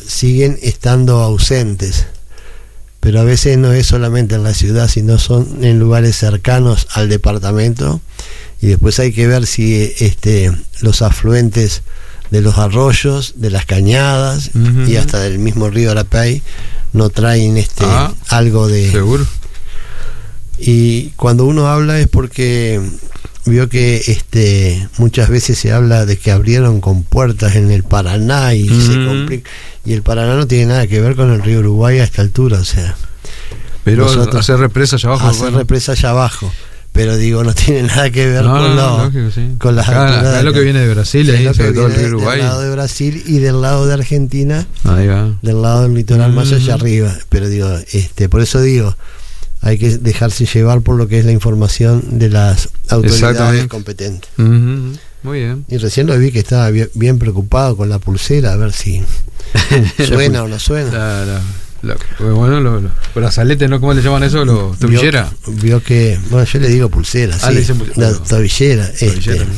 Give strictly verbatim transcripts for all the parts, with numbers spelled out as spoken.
siguen estando ausentes. Pero a veces no es solamente en la ciudad, sino son en lugares cercanos al departamento, y después hay que ver si este los afluentes de los arroyos, de las cañadas, uh-huh, y hasta del mismo río Arapey no traen este ah, algo de... ¿Seguro? Y cuando uno habla es porque vio que este muchas veces se habla de que abrieron compuertas en el Paraná y uh-huh, se complica, y el Paraná no tiene nada que ver con el río Uruguay a esta altura, o sea, pero hacer represa allá abajo, hacer bueno. represa allá abajo, pero digo, no tiene nada que ver no, con, no, lo, lógico, sí. con las acá, alturas. Acá es lo que viene de Brasil, ahí, sobre todo el río Uruguay. Del lado de Brasil y del lado de Argentina, ahí va. Del lado del litoral uh-huh, más allá arriba, pero digo, este, por eso digo, hay que dejarse llevar por lo que es la información de las autoridades competentes. Uh-huh. Muy bien. Y recién lo vi que estaba bien, bien preocupado con la pulsera, a ver si suena o no suena. La, la, la, bueno, los lo, brazaletes, ¿no? ¿Cómo le llaman eso? ¿Los tobillera? Vio, vio que, bueno, yo le digo pulsera, ah, sí, le la tobillera. tobillera este,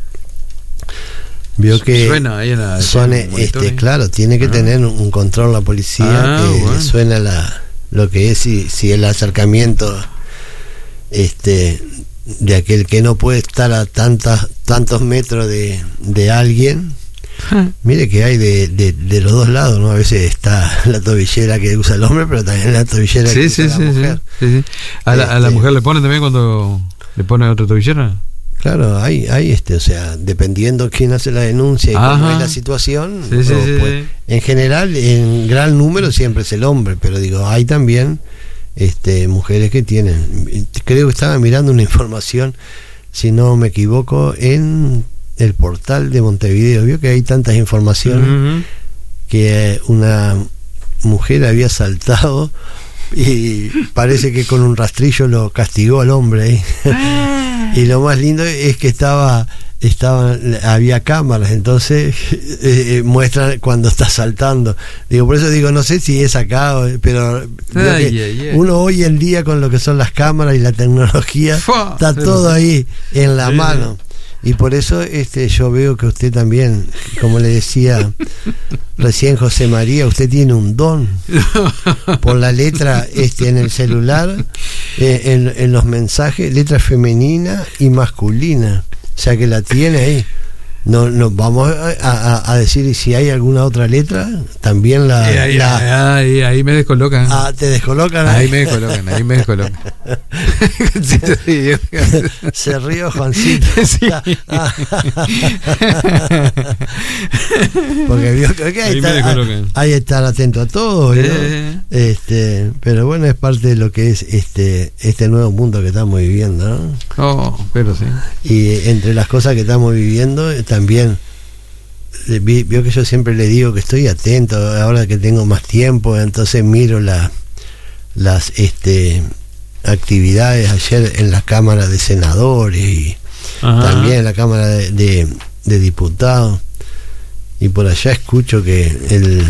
vio que suena ahí en la, suene, este, claro, tiene que ah. tener un control la policía, ah, que bueno. suena la lo que es si, si el acercamiento este de aquel que no puede estar a tantas tantos metros de, de alguien. Mire que hay de, de, de los dos lados, ¿no? A veces está la tobillera que usa el hombre, pero también la tobillera sí, que sí, usa sí, la mujer. Sí, sí. ¿A, la, este, ¿A la mujer le ponen también cuando le ponen otra tobillera? Claro, hay, hay este, o sea, dependiendo quién hace la denuncia y Ajá. cómo es la situación, sí, sí, sí, pues, en general, en gran número siempre es el hombre, pero digo, hay también este mujeres que tienen, creo que estaba mirando una información, si no me equivoco, en el portal de Montevideo, vio que hay tantas informaciones, uh-huh, que una mujer había saltado y parece que con un rastrillo lo castigó al hombre, ¿eh? Y lo más lindo es que estaba estaba había cámaras, entonces eh, muestran cuando está saltando. Digo, por eso digo, no sé si es acá, pero ay, ay, ay. Uno hoy en día con lo que son las cámaras y la tecnología, Fua, está todo ahí en la sí. mano. Y por eso este yo veo que usted también, como le decía recién José María, usted tiene un don por la letra este en el celular, eh, en, en los mensajes, letra femenina y masculina, o sea que la tiene ahí. No, no vamos a, a, a decir, y si hay alguna otra letra, también la... Ahí, ahí, la, ahí, ahí me descolocan. Ah, te descolocan. Ahí, ahí me descolocan, ahí me descolocan. Se rió Juancito. Sí. Porque vio que okay, hay, está, hay que estar atento a todo, ¿no? eh. este, pero bueno, es parte de lo que es este este nuevo mundo que estamos viviendo, ¿no? Oh, pero sí. Y entre las cosas que estamos viviendo también vio que yo siempre le digo que estoy atento ahora que tengo más tiempo, entonces miro la, las este actividades ayer en la Cámara de Senadores y Ajá. también en la Cámara de, de, de Diputados, y por allá escucho que el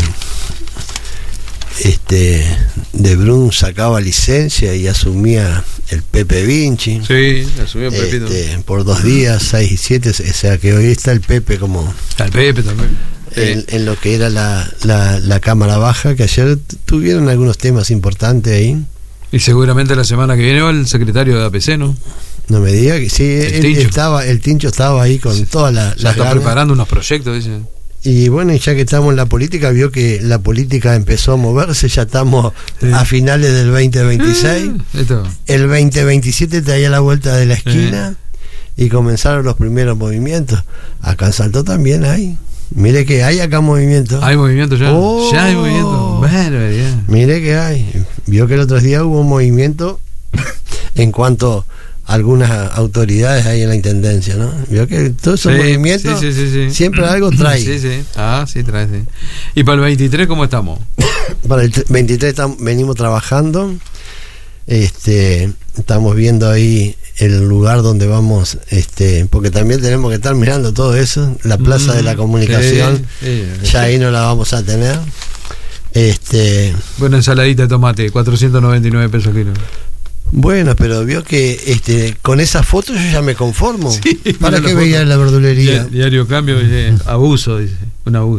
este De Brun sacaba licencia y asumía el Pepe Vinci. Sí, asumió el Pepito. Este, por dos días, seis y siete, o sea que hoy está el Pepe como... Está el Pepe también. En, en lo que era la, la, la Cámara Baja, que ayer tuvieron algunos temas importantes ahí. Y seguramente la semana que viene va el secretario de A P C, ¿no? No me diga que sí, el, él estaba, el Tincho estaba ahí con sí, toda la... Ya está ganas. Preparando unos proyectos, dicen. Y bueno, y ya que estamos en la política, vio que la política empezó a moverse, ya estamos sí. a finales del veinte veintiséis, Esto. El veinte veintisiete está ahí a la vuelta de la esquina, sí. y comenzaron los primeros movimientos. Acá en Salto también hay, mire que hay acá movimiento. Hay movimiento ya, oh, ya hay movimiento. Bueno, yeah. Mire que hay, vio que el otro día hubo un movimiento en cuanto... algunas autoridades ahí en la intendencia, ¿no? Vio que todos esos sí, movimientos sí, sí, sí, sí. siempre algo trae. Sí, sí. Ah, sí, trae, sí. ¿Y para el veintitrés cómo estamos? Para el veintitrés tam, venimos trabajando. Este, estamos viendo ahí el lugar donde vamos, este, porque también tenemos que estar mirando todo eso, la plaza mm, de la comunicación, sí, sí, ya ahí no la vamos a tener. Este, bueno, ensaladita de tomate, cuatrocientos noventa y nueve pesos kilo. Bueno, pero vio que este con esa foto yo ya me conformo. Sí, ¿para qué veía la verdulería? Diario Cambio dice, abuso, dice, un abuso.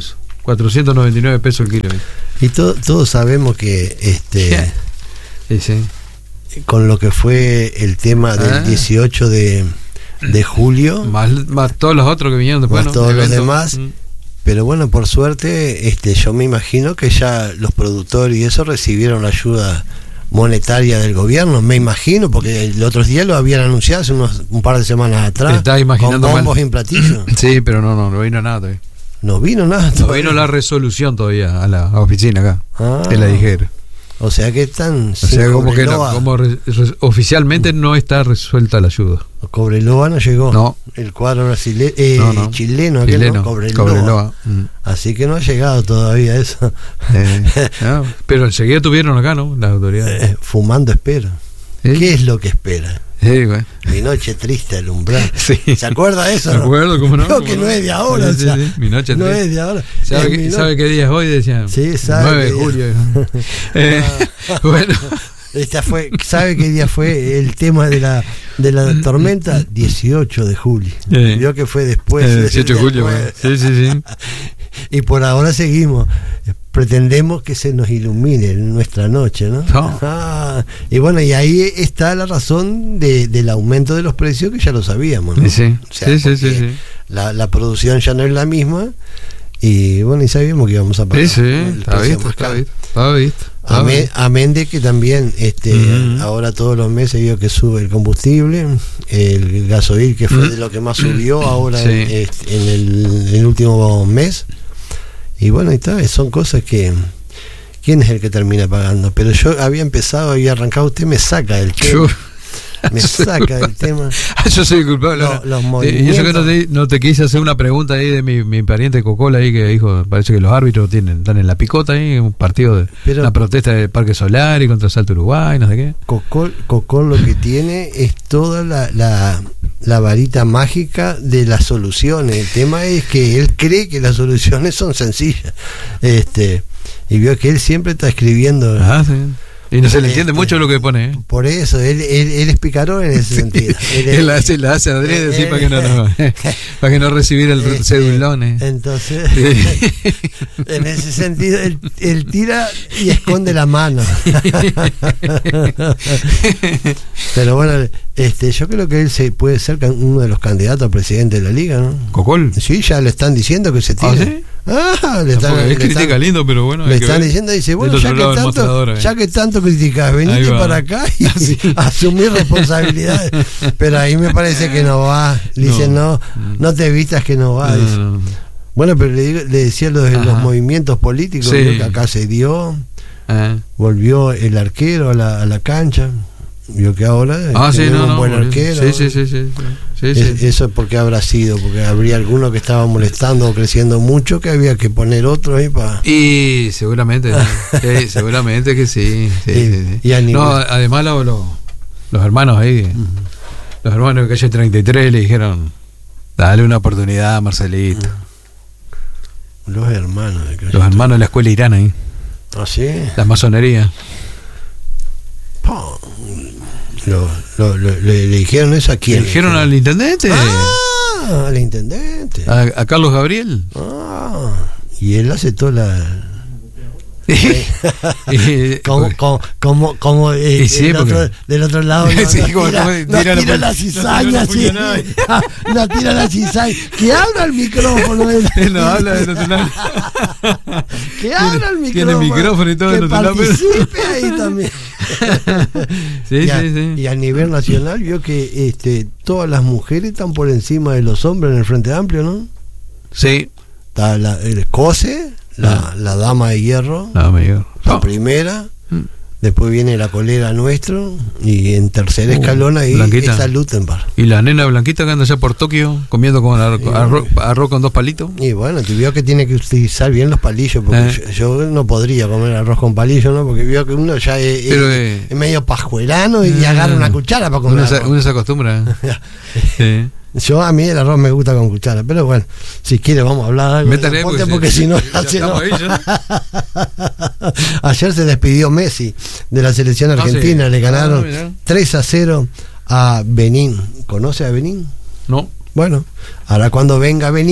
cuatrocientos noventa y nueve pesos el kilo. Y to, todos sabemos que este sí, sí. con lo que fue el tema del ah. dieciocho de, de julio, más, más todos los otros que vinieron después, más ¿no? todos los demás, mm. pero bueno, por suerte este yo me imagino que ya los productores y eso recibieron la ayuda monetaria del gobierno, me imagino, porque el otro día lo habían anunciado hace unos, un par de semanas atrás. Te estaba imaginando con bombos y platillos. Sí, pero no, no, no vino nada todavía. No vino nada todavía. No vino la resolución todavía a la oficina acá. Ah, te la dijeron. O sea que están. O sea, como que no, como re, re, oficialmente no está resuelta la ayuda. Cobreloa no llegó. No. El cuadro brasileño, eh, no, no. chileno, aquel chileno no, Cobreloa. Cobreloa. Mm. Así que no ha llegado todavía eso. Eh, no, pero enseguida tuvieron acá, ¿no? Las autoridades. Eh, fumando espero. ¿Eh? ¿Qué es lo que espera? Sí, güey. Mi noche triste al umbral. Sí. ¿Se acuerda de eso? Me acuerdo, ¿cómo no? Creo que no es de ahora. Sí, sí, o sea, sí. Mi noche no triste. es de ahora. ¿Sabe, que, mi no... ¿Sabe qué día es hoy? Decían. Sí, sabe. nueve de julio. eh, bueno. Esta fue, ¿sabe qué día fue el tema de la de la tormenta? dieciocho de julio. Eh. Vio que fue después. Eh, dieciocho de julio. Sí, sí, sí. Y por ahora seguimos. Pretendemos que se nos ilumine nuestra noche, ¿no? no. Ah, y bueno, y ahí está la razón de, del aumento de los precios, que ya lo sabíamos, ¿no? Sí, o sea, sí, sí, sí, sí. La, la producción ya no es la misma. Y bueno, y sabíamos que íbamos a pagar. Sí, sí, está visto, está visto, está visto. Amén, amén de que también este uh-huh. ahora todos los meses veo que sube el combustible, el gasoil, que fue uh-huh. de lo que más subió ahora sí. en, en, el, en el último mes. Y bueno, y está, son cosas que ¿quién es el que termina pagando? Pero yo había empezado y arrancado, usted me saca del tema. Me saca del tema. Yo soy culpable. Lo, los y eso que no te, no te quise hacer una pregunta ahí de mi, mi pariente Cocola ahí, que dijo, parece que los árbitros tienen, están en la picota ahí, un partido de Pero, una protesta del Parque Solar y contra Salto Uruguay, no sé qué. Cocol, Cocol lo que tiene es toda la, la, la varita mágica de las soluciones. El tema es que él cree que las soluciones son sencillas. Este, y vio que él siempre está escribiendo. Ah, sí. Y no se le entiende este, mucho lo que pone, ¿eh? Por eso, él, él, él es picarón en ese sí, sentido. Él, él la hace, la hace adrede, sí, para que no, no para que no recibir el este, cedulón, ¿eh? Entonces, sí. En ese sentido, él, él tira y esconde la mano. Pero bueno, este, yo creo que él se puede ser uno de los candidatos a presidente de la liga, ¿no? ¿Cocol? Sí, ya le están diciendo que se tire. ¿Ah, sí? Ah, le están, es le crítica están, lindo, pero bueno. Le están diciendo, dice, bueno, ya que, tanto, ya que tanto criticás, venite para acá y sí. asumir responsabilidades. Pero ahí me parece que no va. Le dicen, no, no, no te vistas que no va. No, no. Bueno, pero le, digo, le decía lo de los movimientos políticos, sí. que acá se dio, Ajá. volvió el arquero a la, a la cancha. Vio que ahora ah, sí, no, un no, buen no, arquero. Sí, sí, sí, sí, sí, es, sí. Eso porque habrá sido, porque habría alguno que estaba molestando o creciendo mucho, que había que poner otro ahí para. Y seguramente, sí, seguramente que sí. sí, y, sí, sí. Y no, además lo, lo, los hermanos ahí, uh-huh. los hermanos de calle treinta y tres le dijeron, dale una oportunidad a Marcelito. Uh-huh. Los hermanos de calle Los hermanos de la escuela irán ahí. ¿Ah, sí? La masonería. Oh. Lo, lo, lo, le, le dijeron eso a quién. Le dijeron al intendente. Ah, al intendente. A, a Carlos Gabriel. Ah, y él aceptó la. como como como, como eh, sí, del, otro, del otro lado no, sí, no como, tira, como, no tira, tira la cizaña, sí. No tira la cizaña. Que abra el micrófono. Él no habla de Nacional. Que abra el micrófono. Tiene micrófono y todo. Que participe ahí también. Sí, y, a, sí, sí. Y a nivel nacional vio que este, todas las mujeres están por encima de los hombres en el Frente Amplio, ¿no? Sí. Está la, el COSE, la, ah. la dama de hierro, la, dama de hierro. la oh. primera, mm. después viene la colera nuestro, y en tercer uh, escalón ahí Blanquita. está Lutenbar. Y la nena Blanquita que anda allá por Tokio comiendo con ar, y, arroz, arroz con dos palitos. Y bueno, tú vio que tiene que utilizar bien los palillos, porque eh. yo, yo no podría comer arroz con palillos, ¿no? Porque vio que uno ya es, Pero, es, eh, es medio pajuelano y eh, agarra una cuchara para comer. Uno se, uno se acostumbra. Sí. Yo a mí el arroz me gusta con cuchara, pero bueno, si quiere vamos a hablar algo Métale, de deporte, porque, porque si, si no, ya hace no. Ahí, Ayer se despidió Messi de la selección argentina, ah, sí. le ganaron ah, tres a cero a Benín. ¿Conoce a Benín? No. Bueno, ahora cuando venga Benín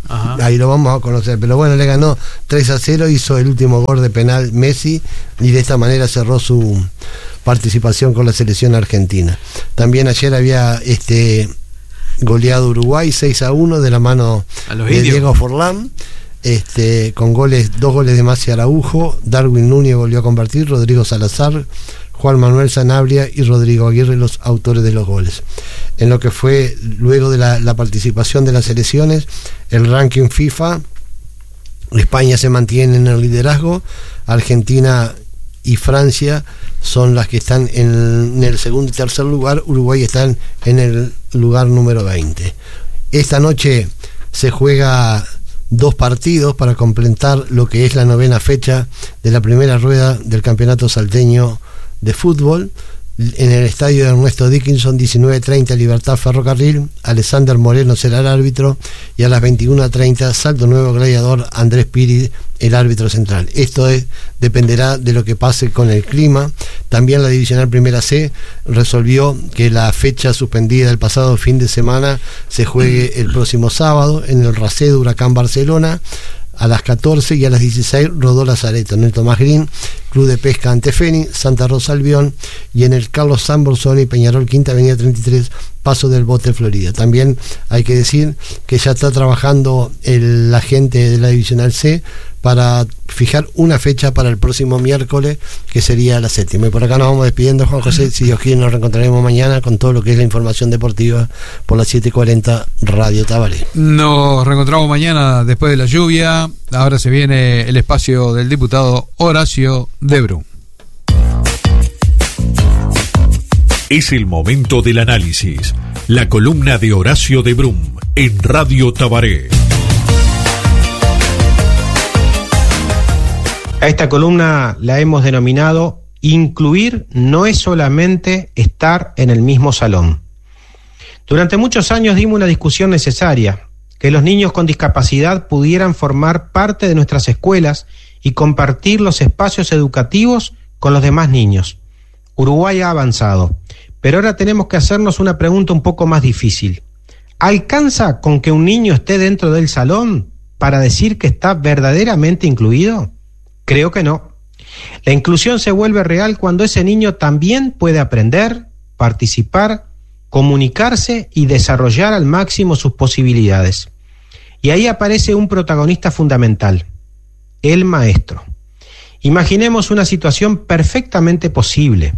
Ajá. Ahí lo vamos a conocer, pero bueno, le ganó tres a cero, hizo el último gol de penal Messi y de esta manera cerró su participación con la selección argentina. También ayer había este goleado Uruguay seis a uno de la mano de indios. Diego Forlán, este, con goles, dos goles de Maxi Araujo, Darwin Núñez volvió a convertir, Rodrigo Salazar, Juan Manuel Sanabria y Rodrigo Aguirre los autores de los goles. En lo que fue luego de la, la participación de las selecciones, el ranking FIFA, España se mantiene en el liderazgo, Argentina y Francia son las que están en el, en el segundo y tercer lugar, Uruguay están en el lugar número veinte. Esta noche se juega dos partidos para completar lo que es la novena fecha de la primera rueda del campeonato salteño de fútbol. En el estadio de Ernesto Dickinson, diecinueve treinta Libertad Ferrocarril, Alexander Moreno será el árbitro, y a las veintiuno treinta Salto Nuevo Gladiador, Andrés Piri el árbitro central. Esto es, dependerá de lo que pase con el clima. También la Divisional Primera C resolvió que la fecha suspendida el pasado fin de semana se juegue el próximo sábado en el Racedo Huracán Barcelona a las catorce, y a las dieciséis Rodó Lazareto en el Tomás Green, Club de Pesca Antefeni, Santa Rosa Albión, y en el Carlos San Borsoni, Peñarol Quinta Avenida treinta y tres, Paso del Bote, Florida. También hay que decir que ya está trabajando el, la gente de la Divisional C para fijar una fecha para el próximo miércoles, que sería la séptima. Y por acá nos vamos despidiendo, Juan José. Si Dios quiere, nos reencontraremos mañana con todo lo que es la información deportiva por las siete cuarenta Radio Tabaré. Nos reencontramos mañana después de la lluvia. Ahora se viene el espacio del diputado Horacio de Brum. Es el momento del análisis. La columna de Horacio de Brum en Radio Tabaré. A esta columna la hemos denominado Incluir no es solamente estar en el mismo salón. Durante muchos años dimos una discusión necesaria, que los niños con discapacidad pudieran formar parte de nuestras escuelas y compartir los espacios educativos con los demás niños. Uruguay ha avanzado, pero ahora tenemos que hacernos una pregunta un poco más difícil. ¿Alcanza con que un niño esté dentro del salón para decir que está verdaderamente incluido? Creo que no. La inclusión se vuelve real cuando ese niño también puede aprender, participar, comunicarse y desarrollar al máximo sus posibilidades. Y ahí aparece un protagonista fundamental, el maestro. Imaginemos una situación perfectamente posible.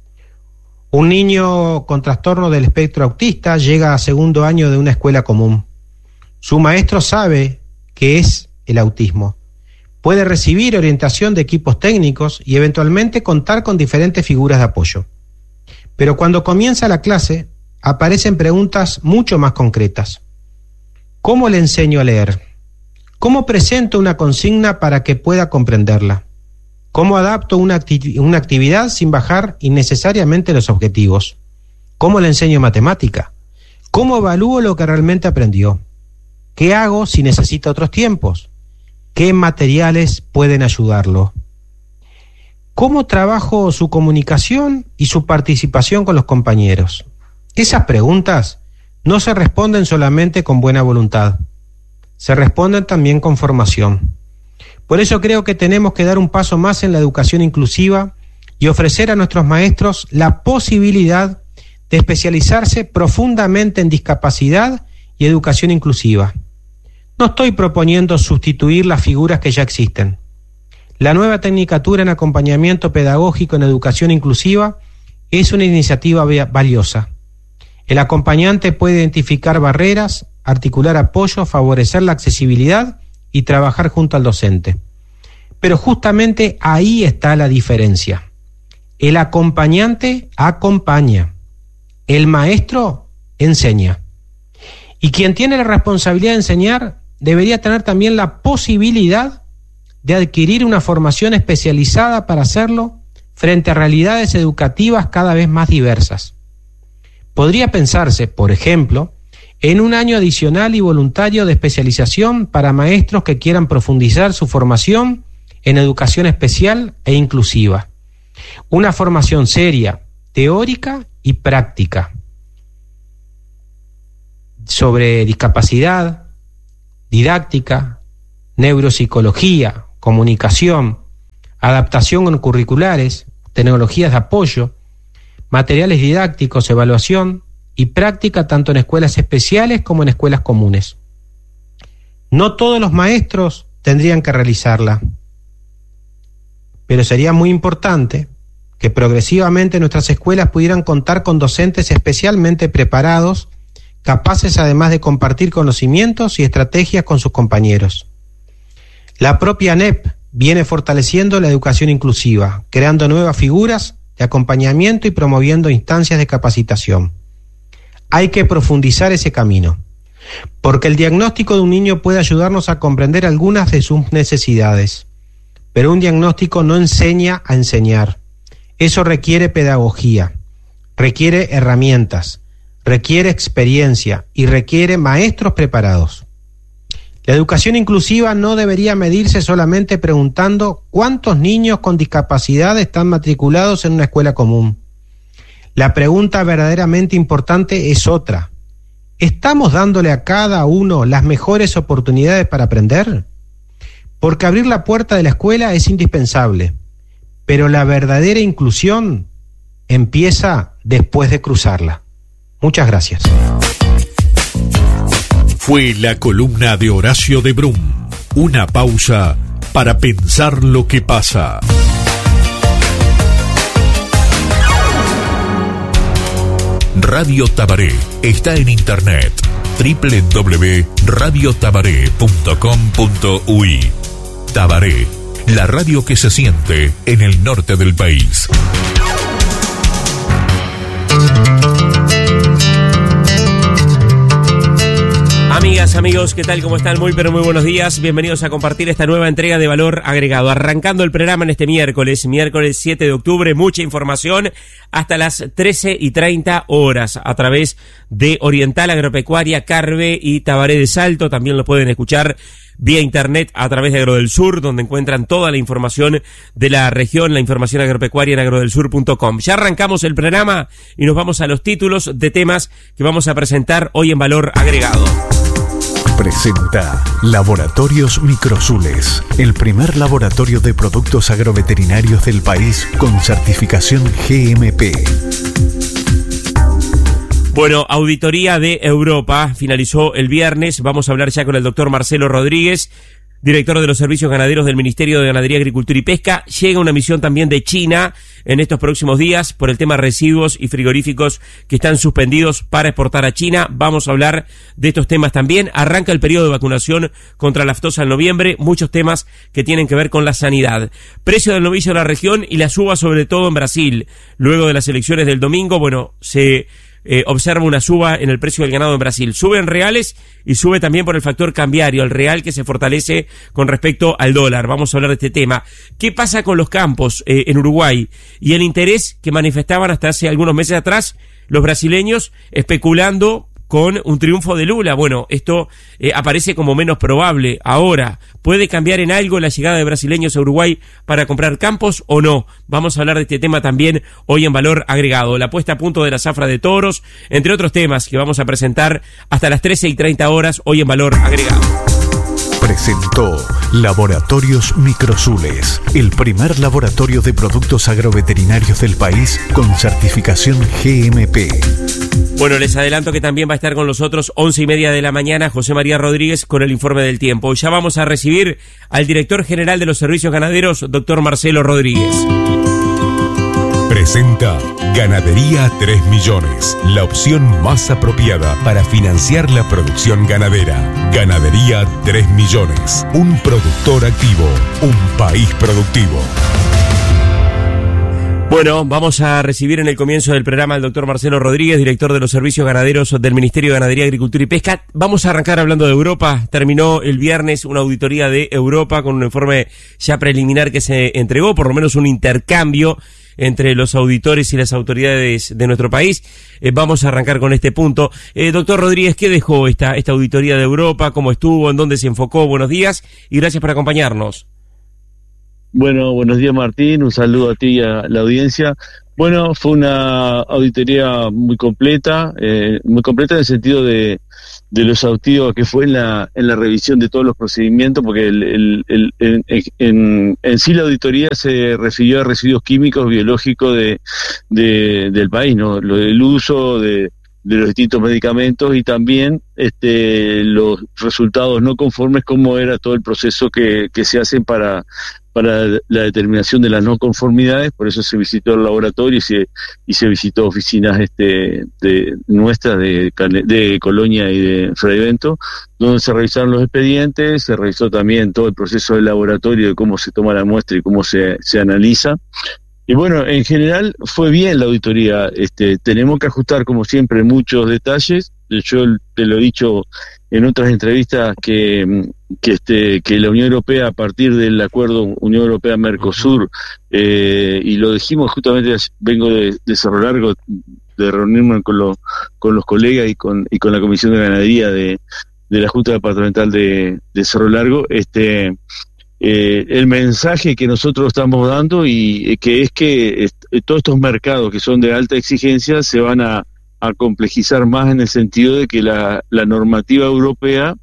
Un niño con trastorno del espectro autista llega a segundo año de una escuela común. Su maestro sabe qué es el autismo. Puede recibir orientación de equipos técnicos y eventualmente contar con diferentes figuras de apoyo. Pero cuando comienza la clase, aparecen preguntas mucho más concretas. ¿Cómo le enseño a leer? ¿Cómo presento una consigna para que pueda comprenderla? ¿Cómo adapto una, acti- una actividad sin bajar innecesariamente los objetivos? ¿Cómo le enseño matemática? ¿Cómo evalúo lo que realmente aprendió? ¿Qué hago si necesita otros tiempos? ¿Qué materiales pueden ayudarlo? ¿Cómo trabajo su comunicación y su participación con los compañeros? Esas preguntas no se responden solamente con buena voluntad, se responden también con formación. Por eso creo que tenemos que dar un paso más en la educación inclusiva y ofrecer a nuestros maestros la posibilidad de especializarse profundamente en discapacidad y educación inclusiva. No estoy proponiendo sustituir las figuras que ya existen. La nueva Tecnicatura en Acompañamiento Pedagógico en Educación Inclusiva es una iniciativa valiosa. El acompañante puede identificar barreras, articular apoyo, favorecer la accesibilidad y trabajar junto al docente. Pero justamente ahí está la diferencia. El acompañante acompaña, el maestro enseña. Y quien tiene la responsabilidad de enseñar debería tener también la posibilidad de adquirir una formación especializada para hacerlo frente a realidades educativas cada vez más diversas. Podría pensarse, por ejemplo, en un año adicional y voluntario de especialización para maestros que quieran profundizar su formación en educación especial e inclusiva. Una formación seria, teórica y práctica sobre discapacidad, didáctica, neuropsicología, comunicación, adaptación curriculares, tecnologías de apoyo, materiales didácticos, evaluación y práctica tanto en escuelas especiales como en escuelas comunes. No todos los maestros tendrían que realizarla, pero sería muy importante que progresivamente nuestras escuelas pudieran contar con docentes especialmente preparados, capaces además de compartir conocimientos y estrategias con sus compañeros. La propia N E P viene fortaleciendo la educación inclusiva, creando nuevas figuras de acompañamiento y promoviendo instancias de capacitación. Hay que profundizar ese camino, porque el diagnóstico de un niño puede ayudarnos a comprender algunas de sus necesidades, pero un diagnóstico no enseña a enseñar. Eso requiere pedagogía, requiere herramientas, requiere experiencia y requiere maestros preparados. La educación inclusiva no debería medirse solamente preguntando cuántos niños con discapacidad están matriculados en una escuela común. La pregunta verdaderamente importante es otra. ¿Estamos dándole a cada uno las mejores oportunidades para aprender? Porque abrir la puerta de la escuela es indispensable, pero la verdadera inclusión empieza después de cruzarla. Muchas gracias. Fue la columna de Horacio de Brum. Una pausa para pensar lo que pasa. Radio Tabaré está en internet doble u doble u doble u punto radio tabaré punto com punto u y. Tabaré, la radio que se siente en el norte del país. Amigas, amigos, ¿qué tal? ¿Cómo están? Muy pero muy buenos días. Bienvenidos a compartir esta nueva entrega de Valor Agregado. Arrancando el programa en este miércoles, miércoles siete de octubre, mucha información hasta las trece y treinta horas a través de Oriental Agropecuaria, Carve y Tabaré de Salto. También lo pueden escuchar vía internet a través de Agro del Sur, donde encuentran toda la información de la región, la información agropecuaria en agrodelsur punto com. Ya arrancamos el programa y nos vamos a los títulos de temas que vamos a presentar hoy en Valor Agregado. Presenta Laboratorios Microsules, el primer laboratorio de productos agroveterinarios del país con certificación G M P. Bueno, auditoría de Europa finalizó el viernes. Vamos a hablar ya con el doctor Marcelo Rodríguez, director de los servicios ganaderos del Ministerio de Ganadería, Agricultura y Pesca. Llega una misión también de China en estos próximos días por el tema residuos y frigoríficos que están suspendidos para exportar a China. Vamos a hablar de estos temas también. Arranca el periodo de vacunación contra la aftosa en noviembre. Muchos temas que tienen que ver con la sanidad. Precio del novillo en la región y la suba sobre todo en Brasil. Luego de las elecciones del domingo, bueno, se Eh, observa una suba en el precio del ganado en Brasil. Sube en reales y sube también por el factor cambiario, el real que se fortalece con respecto al dólar. Vamos a hablar de este tema. ¿Qué pasa con los campos eh, en Uruguay? Y el interés que manifestaban hasta hace algunos meses atrás los brasileños especulando con un triunfo de Lula. Bueno, esto eh, aparece como menos probable ahora. ¿Puede cambiar en algo la llegada de brasileños a Uruguay para comprar campos o no? Vamos a hablar de este tema también hoy en Valor Agregado. La puesta a punto de la zafra de toros, entre otros temas que vamos a presentar hasta las trece y treinta horas hoy en Valor Agregado. Presentó Laboratorios Microsules, el primer laboratorio de productos agroveterinarios del país con certificación G M P. Bueno, les adelanto que también va a estar con nosotros once y media de la mañana José María Rodríguez con el informe del tiempo. Ya vamos a recibir al director general de los servicios ganaderos, doctor Marcelo Rodríguez. Presenta Ganadería tres millones, la opción más apropiada para financiar la producción ganadera. Ganadería tres millones, un productor activo, un país productivo. Bueno, vamos a recibir en el comienzo del programa al doctor Marcelo Rodríguez, director de los servicios ganaderos del Ministerio de Ganadería, Agricultura y Pesca. Vamos a arrancar hablando de Europa. Terminó el viernes una auditoría de Europa con un informe ya preliminar que se entregó, por lo menos un intercambio entre los auditores y las autoridades de nuestro país. Eh, vamos a arrancar con este punto. Eh, doctor Rodríguez, ¿qué dejó esta, esta auditoría de Europa? ¿Cómo estuvo? ¿En dónde se enfocó? Buenos días y gracias por acompañarnos. Bueno, buenos días Martín, un saludo a ti y a la audiencia. Bueno, fue una auditoría muy completa, eh, muy completa en el sentido de, de lo exhaustivo que fue en la, en la revisión de todos los procedimientos, porque el, el, el, el, en, en sí la auditoría se refirió a residuos químicos, biológicos de, de, del país, ¿no? Lo del uso de, de los distintos medicamentos y también este, los resultados no conformes, cómo era todo el proceso que, que se hacen para para la determinación de las no conformidades. Por eso se visitó el laboratorio y se, y se visitó oficinas este de nuestras de, de Colonia y de Fray Bento, donde se revisaron los expedientes, se revisó también todo el proceso del laboratorio, de cómo se toma la muestra y cómo se, se analiza. Y bueno, en general fue bien la auditoría. Este, tenemos que ajustar, como siempre, muchos detalles. Yo te lo he dicho en otras entrevistas que, que, este, que la Unión Europea, a partir del acuerdo Unión Europea-Mercosur, eh, y lo dijimos justamente, vengo de, de Cerro Largo, de reunirme con, lo, con los colegas y con, y con la Comisión de Ganadería de, de la Junta Departamental de, de Cerro Largo, este... Eh, el mensaje que nosotros estamos dando y eh, que es que est- todos estos mercados que son de alta exigencia se van a, a complejizar más en el sentido de que la, la normativa europea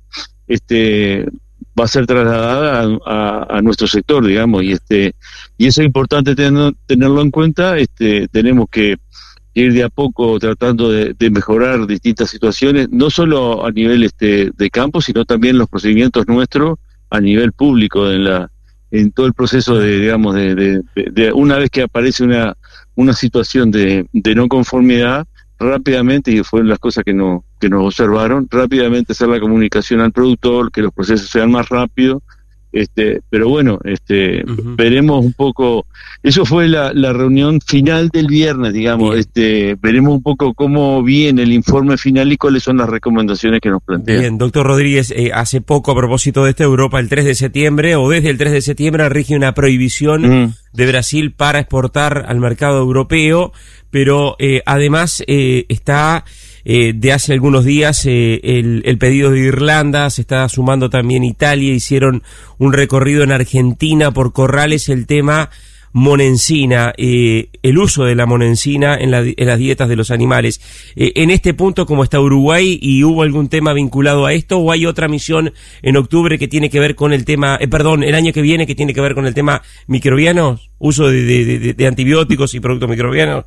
este va a ser trasladada a, a, a nuestro sector, digamos, y este y eso es importante tener, tenerlo en cuenta. Este tenemos que ir de a poco tratando de, de mejorar distintas situaciones, no solo a nivel este de campo, sino también los procedimientos nuestros a nivel público, en la en todo el proceso de, digamos, de, de, de, de una vez que aparece una una situación de, de no conformidad, rápidamente, y fueron las cosas que no que nos observaron, rápidamente hacer la comunicación al productor, que los procesos sean más rápidos. Este, pero bueno, este, uh-huh. veremos un poco. Eso fue la, la reunión final del viernes, digamos. Bien. Este, veremos un poco cómo viene el informe final y cuáles son las recomendaciones que nos plantean. Bien, doctor Rodríguez, eh, hace poco, a propósito de esta Europa, el tres de septiembre, o desde el tres de septiembre, rige una prohibición mm. de Brasil para exportar al mercado europeo, pero eh, además eh, está... Eh, de hace algunos días eh, el, el pedido de Irlanda, se está sumando también Italia, hicieron un recorrido en Argentina por corrales, el tema monencina, eh, el uso de la monencina en, la, en las dietas de los animales. Eh, en este punto, ¿cómo está Uruguay? ¿Y hubo algún tema vinculado a esto? ¿O hay otra misión en octubre que tiene que ver con el tema, eh, perdón, el año que viene que tiene que ver con el tema microbianos? ¿Uso de, de, de, de antibióticos y productos microbianos?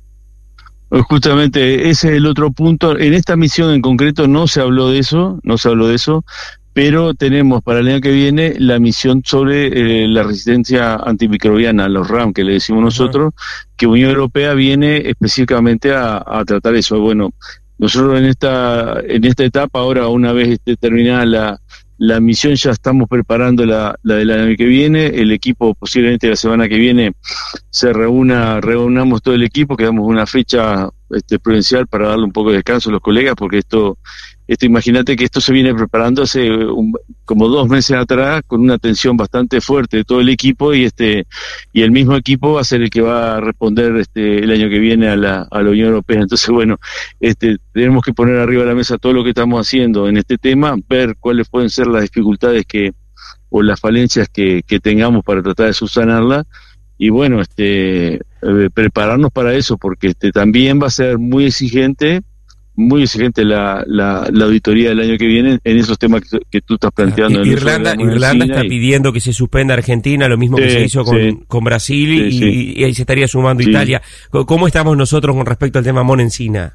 Justamente ese es el otro punto. En esta misión en concreto no se habló de eso, no se habló de eso, pero tenemos para el año que viene la misión sobre eh, la resistencia antimicrobiana, los RAM, que le decimos nosotros, uh-huh. que Unión Europea viene específicamente a, a tratar eso. Bueno, nosotros en esta en esta etapa, ahora una vez esté terminada la la misión, ya estamos preparando la, la del año que viene. El equipo posiblemente la semana que viene se reúna, reunamos todo el equipo, que damos una fecha este, prudencial para darle un poco de descanso a los colegas, porque esto, esto imagínate que esto se viene preparando hace un, como dos meses atrás, con una tensión bastante fuerte de todo el equipo, y este y el mismo equipo va a ser el que va a responder este el año que viene a la, a la Unión Europea. Entonces, bueno, este tenemos que poner arriba de la mesa todo lo que estamos haciendo en este tema, ver cuáles pueden ser las dificultades que o las falencias que, que tengamos para tratar de subsanarla, y bueno, este eh, prepararnos para eso, porque este también va a ser muy exigente muy exigente la, la, la auditoría del año que viene en esos temas que, que tú estás planteando. En Irlanda, Irlanda está y... pidiendo que se suspenda Argentina, lo mismo sí, que se hizo con, sí. con Brasil, sí, y, sí. y ahí se estaría sumando sí. Italia. ¿Cómo estamos nosotros con respecto al tema monencina?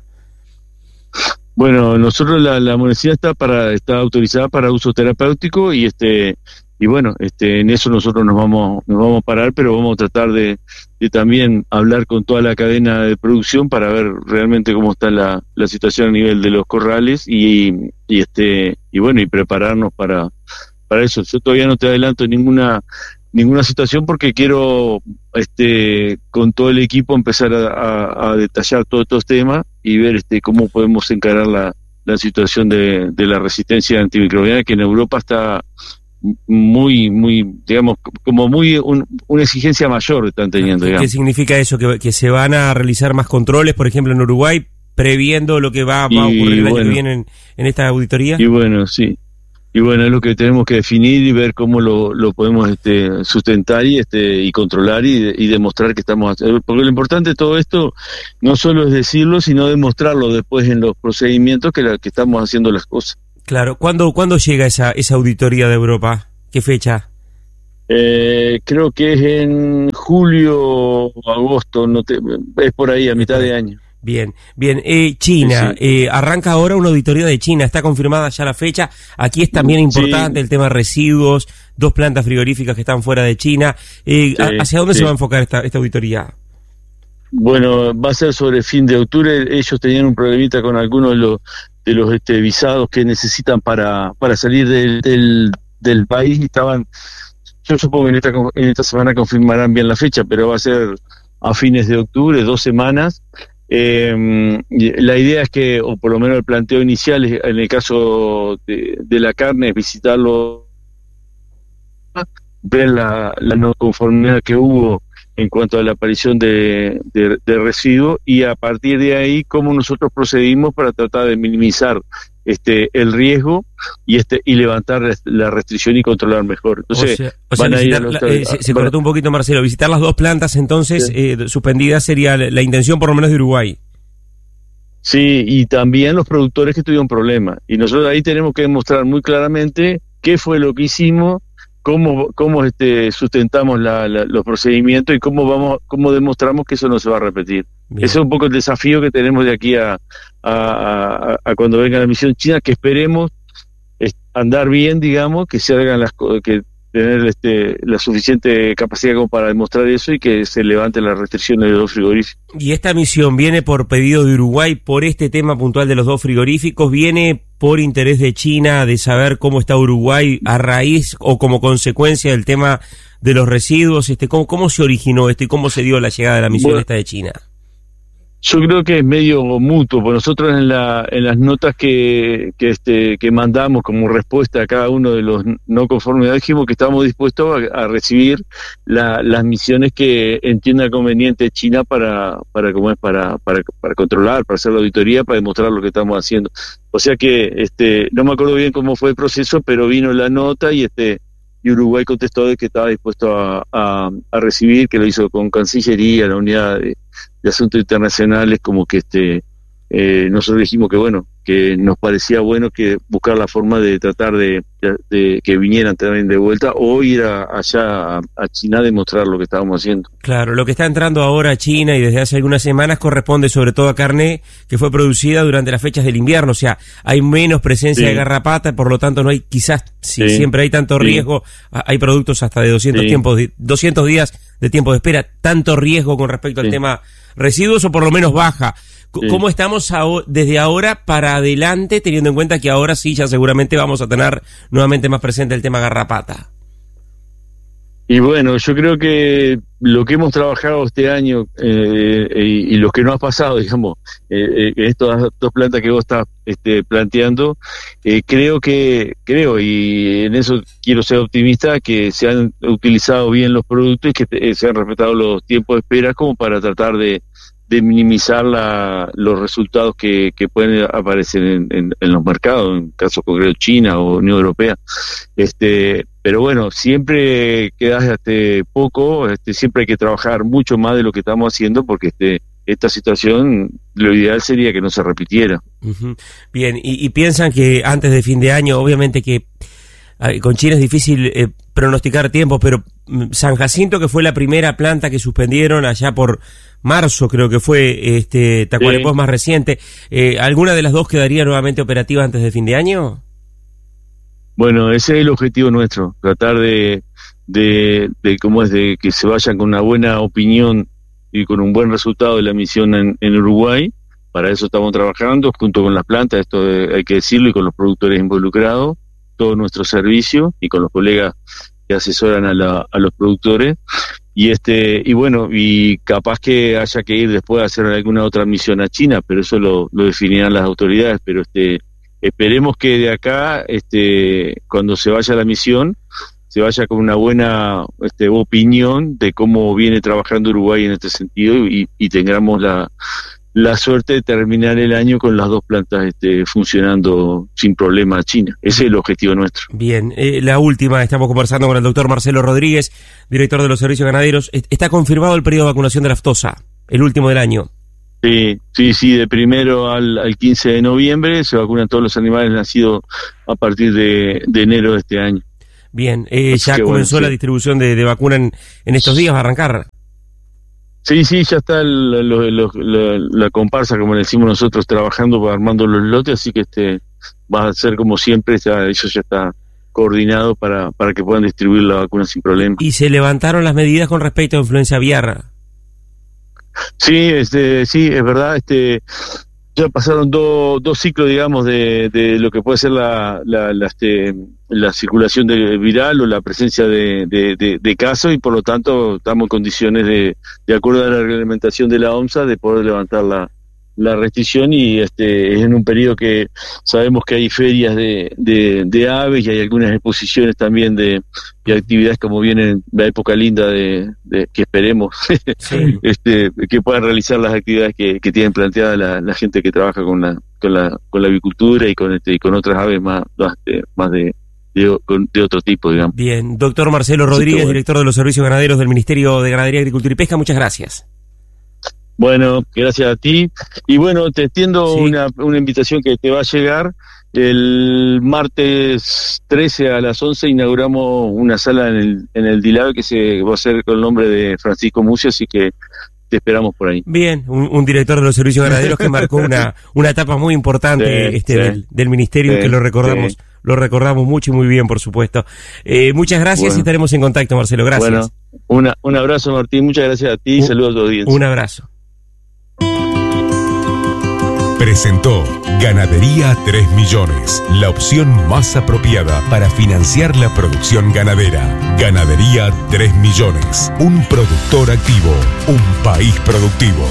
Bueno, nosotros la, la monencina está para está autorizada para uso terapéutico, y este y bueno, este en eso nosotros nos vamos nos vamos a parar, pero vamos a tratar de, de también hablar con toda la cadena de producción para ver realmente cómo está la, la situación a nivel de los corrales, y, y este y bueno, y prepararnos para para eso. Yo todavía no te adelanto ninguna ninguna situación, porque quiero este con todo el equipo empezar a, a, a detallar todos estos temas y ver este cómo podemos encarar la, la situación de, de la resistencia antimicrobiana, que en Europa está muy, muy, digamos, como muy un, una exigencia mayor están teniendo. ¿Qué, ¿Qué significa eso? ¿Que, que se van a realizar más controles, por ejemplo, en Uruguay, previendo lo que va, va a ocurrir el bueno, año que viene en, en esta auditoría? Y bueno, sí. y bueno, es lo que tenemos que definir y ver cómo lo, lo podemos este, sustentar y este y controlar y, y demostrar que estamos haciendo. Porque lo importante de todo esto no solo es decirlo, sino demostrarlo después en los procedimientos que, la, que estamos haciendo las cosas. Claro. ¿Cuándo, ¿cuándo llega esa, esa auditoría de Europa? ¿Qué fecha? Eh, creo que es en julio o agosto, no te, es por ahí, a mitad de año. Bien, bien. Eh, China, sí, sí. Eh, arranca ahora una auditoría de China, está confirmada ya la fecha. Aquí es también importante sí. el tema de residuos, dos plantas frigoríficas que están fuera de China. Eh, sí, ¿Hacia dónde sí. se va a enfocar esta, esta auditoría? Bueno, va a ser sobre fin de octubre. Ellos tenían un problemita con algunos de los, de los este, visados que necesitan para, para salir del, del, del país y estaban... Yo supongo que en esta, en esta semana confirmarán bien la fecha, pero va a ser a fines de octubre, dos semanas. Eh, la idea es que, o por lo menos el planteo inicial, es, en el caso de, de la carne, es visitarlo, ver la, la no conformidad que hubo en cuanto a la aparición de, de, de residuos y a partir de ahí cómo nosotros procedimos para tratar de minimizar este el riesgo y este y levantar la restricción y controlar mejor. Entonces, o sea, o sea, van a ir a la, eh, se, se cortó un poquito, Marcelo. Visitar las dos plantas entonces sí. eh, suspendidas sería la, la intención por lo menos de Uruguay. Sí, y también los productores que tuvieron problemas. Y nosotros ahí tenemos que demostrar muy claramente qué fue lo que hicimos, cómo cómo este sustentamos la, la, los procedimientos y cómo vamos cómo demostramos que eso no se va a repetir. Bien. Ese es un poco el desafío que tenemos de aquí a, a, a, a cuando venga la misión china, que esperemos andar bien, digamos, que se hagan las que tener este la suficiente capacidad como para demostrar eso y que se levanten las restricciones de los dos frigoríficos. ¿Y esta misión viene por pedido de Uruguay por este tema puntual de los dos frigoríficos? ¿Viene por interés de China de saber cómo está Uruguay a raíz o como consecuencia del tema de los residuos? Este, ¿cómo, cómo se originó esto y cómo se dio la llegada de la misión bueno, esta de China? Yo creo que es medio mutuo, porque nosotros en la en las notas que que este que mandamos como respuesta a cada uno de los no conformidades dijimos que estábamos dispuestos a, a recibir la, las misiones que entienda conveniente China para para como es para para para controlar, para hacer la auditoría, para demostrar lo que estamos haciendo. O sea que este no me acuerdo bien cómo fue el proceso, pero vino la nota y este y Uruguay contestó de que estaba dispuesto a, a, a recibir, que lo hizo con Cancillería, la unidad de, de Asuntos Internacionales, como que este eh, nosotros dijimos que bueno, que nos parecía bueno que buscar la forma de tratar de, de, de que vinieran también de vuelta o ir a, allá a, a China a demostrar lo que estábamos haciendo. Claro, lo que está entrando ahora a China y desde hace algunas semanas corresponde sobre todo a carne que fue producida durante las fechas del invierno, o sea, hay menos presencia sí. de garrapata, por lo tanto no hay, quizás si sí. siempre hay tanto sí. riesgo, hay productos hasta de doscientos, sí. tiempos, doscientos días de tiempo de espera, tanto riesgo con respecto sí. al tema residuos o por lo menos baja. Sí. ¿Cómo estamos a, desde ahora para adelante, teniendo en cuenta que ahora sí ya seguramente vamos a tener nuevamente más presente el tema garrapata? Y bueno, yo creo que lo que hemos trabajado este año eh, y, y lo que no ha pasado, digamos, eh, en estas dos plantas que vos estás este, planteando, eh, creo que, creo, y en eso quiero ser optimista, que se han utilizado bien los productos y que te, se han respetado los tiempos de espera como para tratar de de minimizar la, los resultados que, que pueden aparecer en, en, en los mercados, en caso concreto China o Unión Europea. Este, pero bueno, siempre quedas este poco, este, siempre hay que trabajar mucho más de lo que estamos haciendo porque este esta situación, lo ideal sería que no se repitiera. Uh-huh. Bien, y, y piensan que antes de fin de año, obviamente que con China es difícil eh, pronosticar tiempos, pero San Jacinto, que fue la primera planta que suspendieron allá por marzo, creo que fue, este Tacuarembó sí. más reciente, eh, ¿alguna de las dos quedaría nuevamente operativa antes de fin de año? Bueno, ese es el objetivo nuestro, tratar de, de, de cómo es, de que se vayan con una buena opinión y con un buen resultado de la misión en, en Uruguay. Para eso estamos trabajando, junto con las plantas, esto hay que decirlo, y con los productores involucrados, todo nuestro servicio y con los colegas que asesoran a, la, a los productores y este y bueno y capaz que haya que ir después a hacer alguna otra misión a China, pero eso lo, lo definirán las autoridades, pero este esperemos que de acá este cuando se vaya a la misión se vaya con una buena este, opinión de cómo viene trabajando Uruguay en este sentido y, y tengamos la la suerte de terminar el año con las dos plantas este, funcionando sin problema a China. Ese es el objetivo nuestro. Bien, eh, la última, estamos conversando con el doctor Marcelo Rodríguez, director de los servicios ganaderos. Está confirmado el periodo de vacunación de la aftosa, el último del año. Sí, sí, sí, de primero al, al quince de noviembre se vacunan todos los animales nacidos a partir de, de enero de este año. Bien, eh, ya que, comenzó bueno, la sí. distribución de, de vacuna en, en estos días, va a arrancar. Sí, sí, ya está el, lo, lo, la, la comparsa, como le decimos nosotros, trabajando, armando los lotes, así que este va a ser como siempre, ya, eso ya está coordinado para, para que puedan distribuir la vacuna sin problema. Y se levantaron las medidas con respecto a influenza aviar. Sí, este, sí, es verdad, este, ya pasaron do, dos ciclos, digamos, de, de lo que puede ser la, la, la, este, la circulación de viral o la presencia de, de, de, de casos, y por lo tanto estamos en condiciones de, de acuerdo a la reglamentación de la OMSA, de poder levantar la, la restricción, y este es en un periodo que sabemos que hay ferias de, de, de aves y hay algunas exposiciones también de, de actividades, como viene la época linda de, de que esperemos sí. este que puedan realizar las actividades que, que tienen planteadas la, la gente que trabaja con la con la con la avicultura y con este y con otras aves más más de, más de De, de otro tipo, digamos. Bien, doctor Marcelo Rodríguez, sí, bueno. director de los servicios ganaderos del Ministerio de Ganadería, Agricultura y Pesca, muchas gracias. Bueno, gracias a ti. Y bueno, te extiendo sí. una, una invitación que te va a llegar. El martes trece a las once inauguramos una sala en el, en el Dilave que se va a hacer con el nombre de Francisco Mucio, así que te esperamos por ahí. Bien, un, un director de los servicios ganaderos que marcó una, una etapa muy importante sí, este sí. Del, del Ministerio, sí, que lo recordamos. Sí. Lo recordamos mucho y muy bien, por supuesto. Eh, muchas gracias bueno. y estaremos en contacto, Marcelo. Gracias. Bueno, una, un abrazo, Martín. Muchas gracias a ti y saludos a tu audiencia. Un abrazo. Presentó Ganadería tres millones, la opción más apropiada para financiar la producción ganadera. Ganadería tres millones, un productor activo, un país productivo.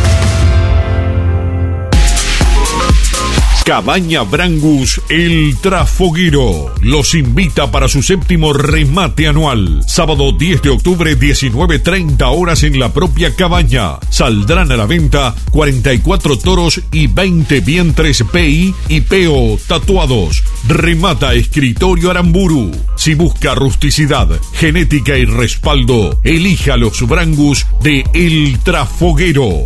Cabaña Brangus El Trafoguero los invita para su séptimo remate anual. Sábado diez de octubre, diecinueve treinta horas en la propia cabaña. Saldrán a la venta cuarenta y cuatro toros y veinte vientres P I y P O tatuados. Remata Escritorio Aramburu. Si busca rusticidad, genética y respaldo, elija los Brangus de El Trafoguero.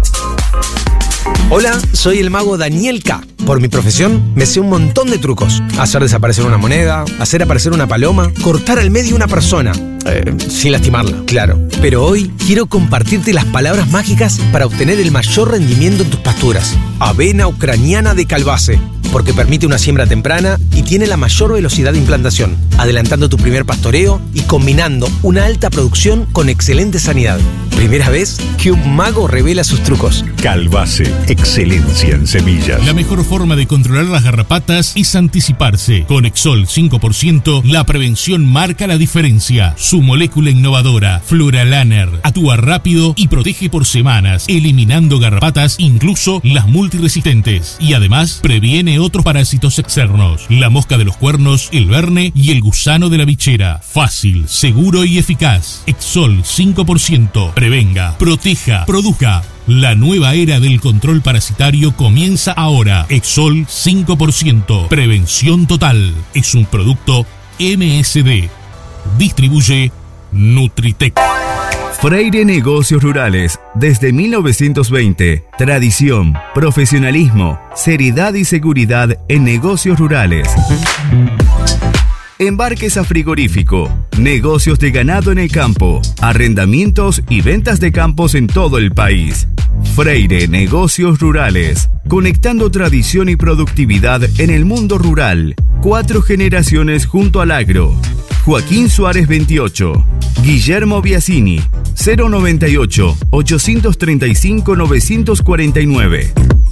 Hola, soy el mago Daniel K. Por mi profesión, me sé un montón de trucos. Hacer desaparecer una moneda, hacer aparecer una paloma, cortar al medio una persona. Eh, sin lastimarla, claro. Pero hoy quiero compartirte las palabras mágicas para obtener el mayor rendimiento en tus pasturas. Avena ucraniana de Calbase, porque permite una siembra temprana y tiene la mayor velocidad de implantación, adelantando tu primer pastoreo y combinando una alta producción con excelente sanidad. Primera vez que un mago revela sus trucos. Calbase, excelencia en semillas. La mejor forma de controlar las garrapatas es anticiparse. Con Exol cinco por ciento, la prevención marca la diferencia. Su molécula innovadora, Fluralaner, actúa rápido y protege por semanas, eliminando garrapatas, incluso las multiresistentes. Y además, previene otros parásitos externos. La mosca de los cuernos, el verne y el gusano de la bichera. Fácil, seguro y eficaz. Exol cinco por ciento. Prevenga, proteja, produzca. La nueva era del control parasitario comienza ahora. Exol cinco por ciento. Prevención total. Es un producto M S D. Distribuye Nutritec. Freire Negocios Rurales, desde mil novecientos veinte. Tradición, profesionalismo, seriedad y seguridad en negocios rurales. Embarques a frigorífico, negocios de ganado en el campo, arrendamientos y ventas de campos en todo el país. Freire Negocios Rurales, conectando tradición y productividad en el mundo rural. Cuatro generaciones junto al agro. Joaquín Suárez veintiocho, Guillermo Biasini, cero noventa y ocho, ochocientos treinta y cinco, novecientos cuarenta y nueve.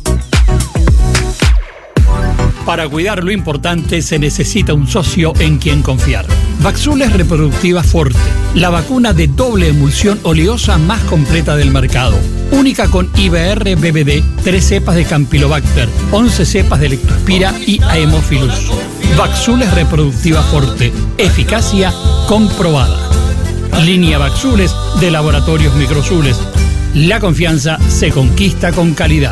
Para cuidar lo importante se necesita un socio en quien confiar. Vaxules Reproductiva Forte, la vacuna de doble emulsión oleosa más completa del mercado. Única con I B R B B D, tres cepas de Campylobacter, once cepas de Lectospira y Haemophilus. Vaxules Reproductiva Forte, eficacia comprobada. Línea Vaxules de Laboratorios Microsules. La confianza se conquista con calidad.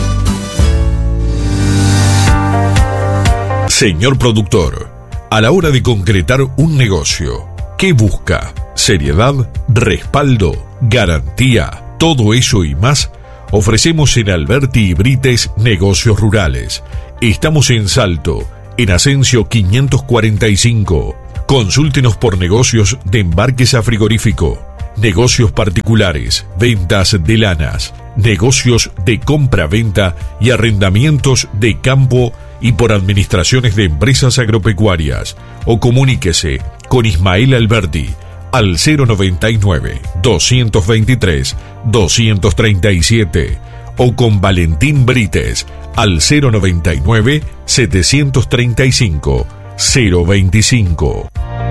Señor productor, a la hora de concretar un negocio, ¿qué busca? ¿Seriedad? ¿Respaldo? ¿Garantía? Todo eso y más ofrecemos en Alberti y Brites Negocios Rurales. Estamos en Salto, en Asensio quinientos cuarenta y cinco. Consúltenos por negocios de embarques a frigorífico, negocios particulares, ventas de lanas, negocios de compra-venta y arrendamientos de campo y por administraciones de empresas agropecuarias, o comuníquese con Ismael Alberti al cero noventa y nueve, doscientos veintitrés, doscientos treinta y siete o con Valentín Brites al cero noventa y nueve, setecientos treinta y cinco, cero veinticinco.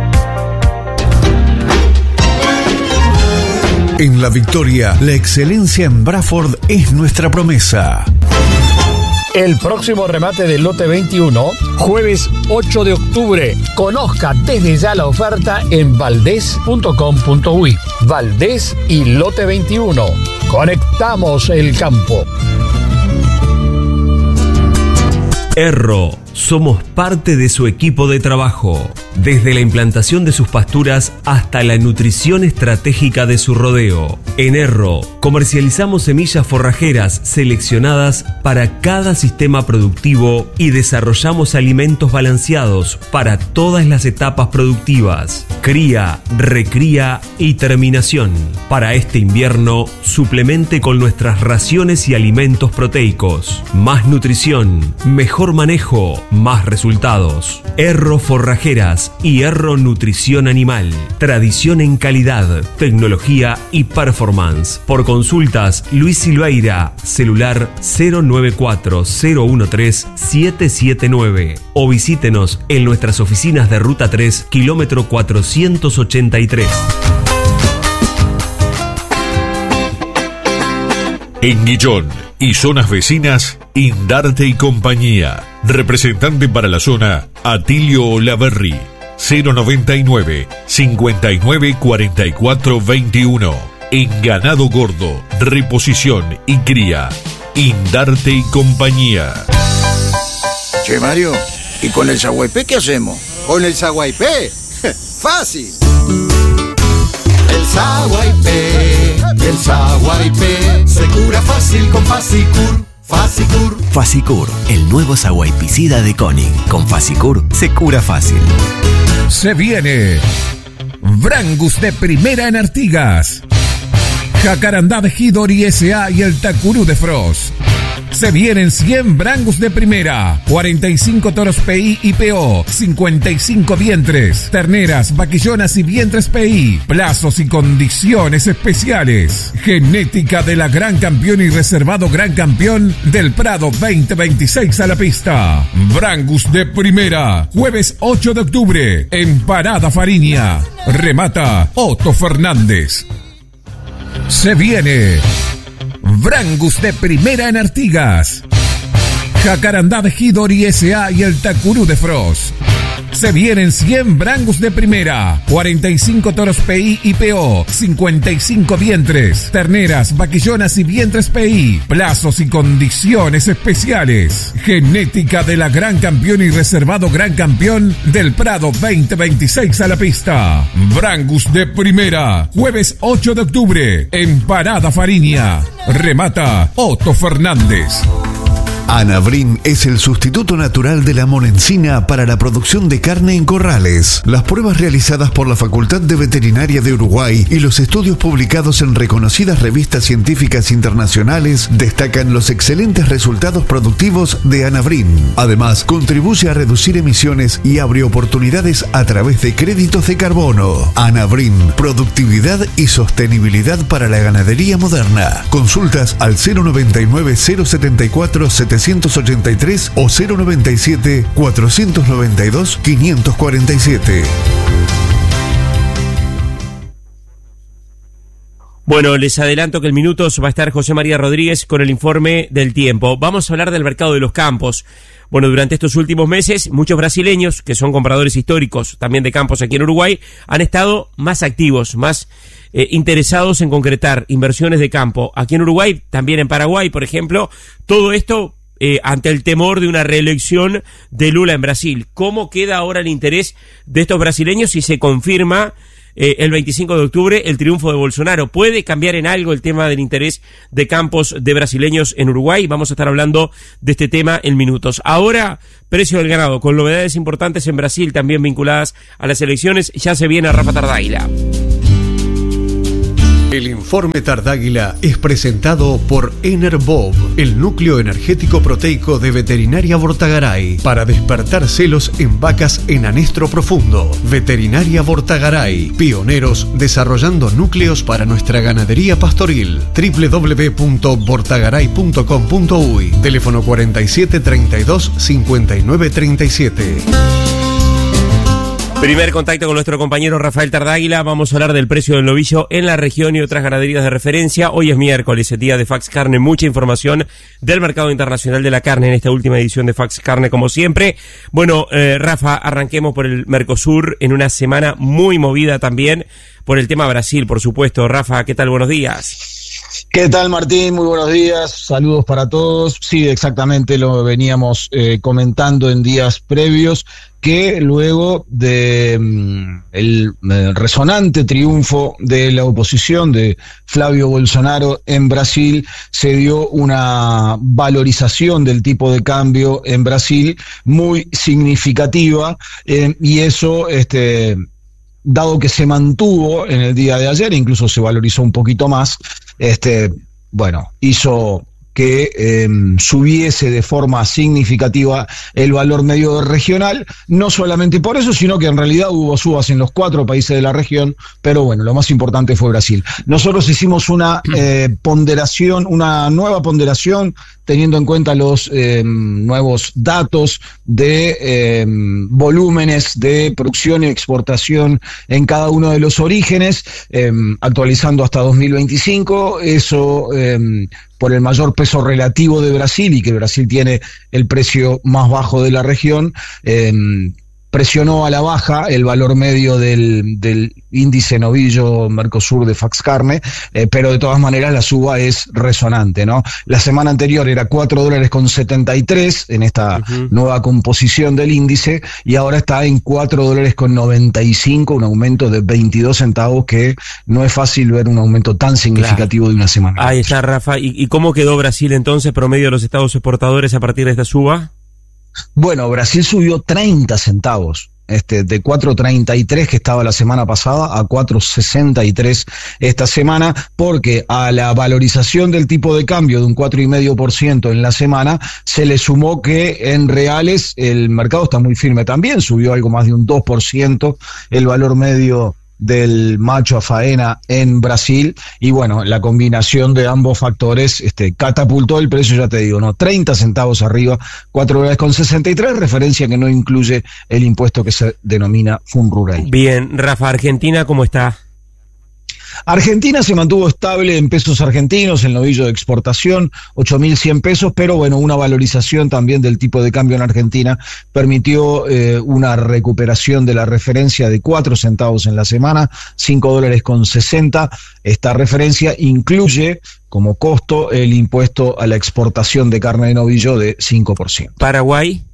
En La Victoria, la excelencia en Bradford es nuestra promesa. El próximo remate del lote veintiuno, jueves ocho de octubre. Conozca desde ya la oferta en valdés punto com punto uy. Valdés y lote veintiuno. Conectamos el campo. Erro, somos parte de su equipo de trabajo. Desde la implantación de sus pasturas hasta la nutrición estratégica de su rodeo. En Erro, comercializamos semillas forrajeras seleccionadas para cada sistema productivo y desarrollamos alimentos balanceados para todas las etapas productivas. Cría, recría y terminación. Para este invierno, suplemente con nuestras raciones y alimentos proteicos. Más nutrición, mejor manejo, más resultados. Erro Forrajeras y Erro Nutrición Animal. Tradición en calidad, tecnología y performance. Por consultas, Luis Silveira, celular cero nueve cuatro, cero uno tres, siete siete nueve o visítenos en nuestras oficinas de Ruta tres, kilómetro cuatrocientos ochenta y tres. En Guillón y zonas vecinas, Indarte y Compañía. Representante para la zona, Atilio Olaverri. cero noventa y nueve, cincuenta y nueve, cuarenta y cuatro, veintiuno. En ganado gordo, reposición y cría. Indarte y Compañía. Che, Mario, ¿y con el Saguaypé qué hacemos? ¿Con el Saguaypé? ¡Fácil! El Saguaypé, el Saguaypé se cura fácil con Fasicur. Fasicur. Fasicur, el nuevo saguaypicida de Koenig. Con Fasicur se cura fácil. Se viene Brangus de primera en Artigas, Jacarandá de Hidori S A y el Tacurú de Frost. Se vienen cien Brangus de primera, cuarenta y cinco toros P I y P O, cincuenta y cinco vientres, terneras, vaquillonas y vientres P I, plazos y condiciones especiales. Genética de la Gran Campeón y reservado Gran Campeón del Prado veinte veintiséis a la pista. Brangus de primera, jueves ocho de octubre, en Parada Fariña. Remata Otto Fernández. Se viene Brangus de primera en Artigas, Jacarandá de Hidori S A y el Tacurú de Frost. Se vienen cien Brangus de primera, cuarenta y cinco toros P I y P O, cincuenta y cinco vientres, terneras, vaquillonas y vientres P I, plazos y condiciones especiales. Genética de la Gran Campeón y reservado Gran Campeón del Prado veinte veintiséis a la pista. Brangus de primera, jueves ocho de octubre, en Parada Fariña. Remata Otto Fernández. Anabrin es el sustituto natural de la monencina para la producción de carne en corrales. Las pruebas realizadas por la Facultad de Veterinaria de Uruguay y los estudios publicados en reconocidas revistas científicas internacionales destacan los excelentes resultados productivos de Anabrin. Además, contribuye a reducir emisiones y abre oportunidades a través de créditos de carbono. Anabrin, productividad y sostenibilidad para la ganadería moderna. Consultas al cero noventa y nueve, cero setenta y cuatro, setecientos ochenta y tres o cero noventa y siete, cuatrocientos noventa y dos, quinientos cuarenta y siete. Bueno, les adelanto que en minutos va a estar José María Rodríguez con el informe del tiempo. Vamos a hablar del mercado de los campos. Bueno, durante estos últimos meses, muchos brasileños, que son compradores históricos también de campos aquí en Uruguay, han estado más activos, más eh, interesados en concretar inversiones de campo aquí en Uruguay, también en Paraguay, por ejemplo, todo esto eh, ante el temor de una reelección de Lula en Brasil. ¿Cómo queda ahora el interés de estos brasileños si se confirma eh, el veinticinco de octubre el triunfo de Bolsonaro? ¿Puede cambiar en algo el tema del interés de campos de brasileños en Uruguay? Vamos a estar hablando de este tema en minutos. Ahora, precio del ganado, con novedades importantes en Brasil también vinculadas a las elecciones. Ya se viene a Rafa Tardáguila. El informe Tardáguila es presentado por Enerbov, el núcleo energético proteico de Veterinaria Vortagaray, para despertar celos en vacas en anestro profundo. Veterinaria Vortagaray, pioneros desarrollando núcleos para nuestra ganadería pastoril. doble u doble u doble u punto vortagaray punto com punto uy, teléfono cuarenta y siete treinta y dos cincuenta y nueve treinta y siete. Primer contacto con nuestro compañero Rafael Tardáguila. Vamos a hablar del precio del novillo en la región y otras ganaderías de referencia. Hoy es miércoles, el día de Fax Carne. Mucha información del mercado internacional de la carne en esta última edición de Fax Carne, como siempre. Bueno, eh, Rafa, arranquemos por el Mercosur en una semana muy movida también por el tema Brasil, por supuesto. Rafa, ¿qué tal? Buenos días. ¿Qué tal, Martín? Muy buenos días, saludos para todos. Sí, exactamente lo veníamos eh, comentando en días previos, que luego de mm, el eh, resonante triunfo de la oposición de Flavio Bolsonaro en Brasil, se dio una valorización del tipo de cambio en Brasil muy significativa, eh, y eso, este, dado que se mantuvo en el día de ayer, incluso se valorizó un poquito más, este, bueno, hizo que eh, subiese de forma significativa el valor medio regional, no solamente por eso, sino que en realidad hubo subas en los cuatro países de la región, pero bueno, lo más importante fue Brasil. Nosotros hicimos una eh, ponderación, una nueva ponderación, teniendo en cuenta los eh, nuevos datos de eh, volúmenes de producción y exportación en cada uno de los orígenes, eh, actualizando hasta dos mil veinticinco, eso eh, por el mayor peso relativo de Brasil, y que Brasil tiene el precio más bajo de la región, eh, presionó a la baja el valor medio del, del índice novillo Mercosur de Fax Carne, eh, pero de todas maneras la suba es resonante, ¿no? La semana anterior era cuatro dólares con setenta y tres en esta uh-huh. nueva composición del índice, y ahora está en cuatro dólares con noventa y cinco, un aumento de veintidós centavos, que no es fácil ver un aumento tan significativo claro. de una semana. Ahí está, Rafa. ¿Y, ¿Y cómo quedó Brasil entonces, promedio de los estados exportadores a partir de esta suba? Bueno, Brasil subió treinta centavos, este, de cuatro treinta y tres que estaba la semana pasada a cuatro sesenta y tres esta semana, porque a la valorización del tipo de cambio de un cuatro coma cinco por ciento en la semana se le sumó que en reales el mercado está muy firme también, subió algo más de un dos por ciento el valor medio del macho a faena en Brasil, y bueno, la combinación de ambos factores este, catapultó el precio, ya te digo, no, treinta centavos arriba, cuatro dólares con sesenta y tres, referencia que no incluye el impuesto que se denomina FUNRURAL. Bien, Rafa, Argentina, ¿cómo está? Argentina se mantuvo estable en pesos argentinos, el novillo de exportación, ocho mil cien pesos, pero bueno, una valorización también del tipo de cambio en Argentina permitió eh, una recuperación de la referencia de cuatro centavos en la semana, cinco dólares con sesenta. Esta referencia incluye como costo el impuesto a la exportación de carne de novillo de cinco por ciento. ¿Paraguay?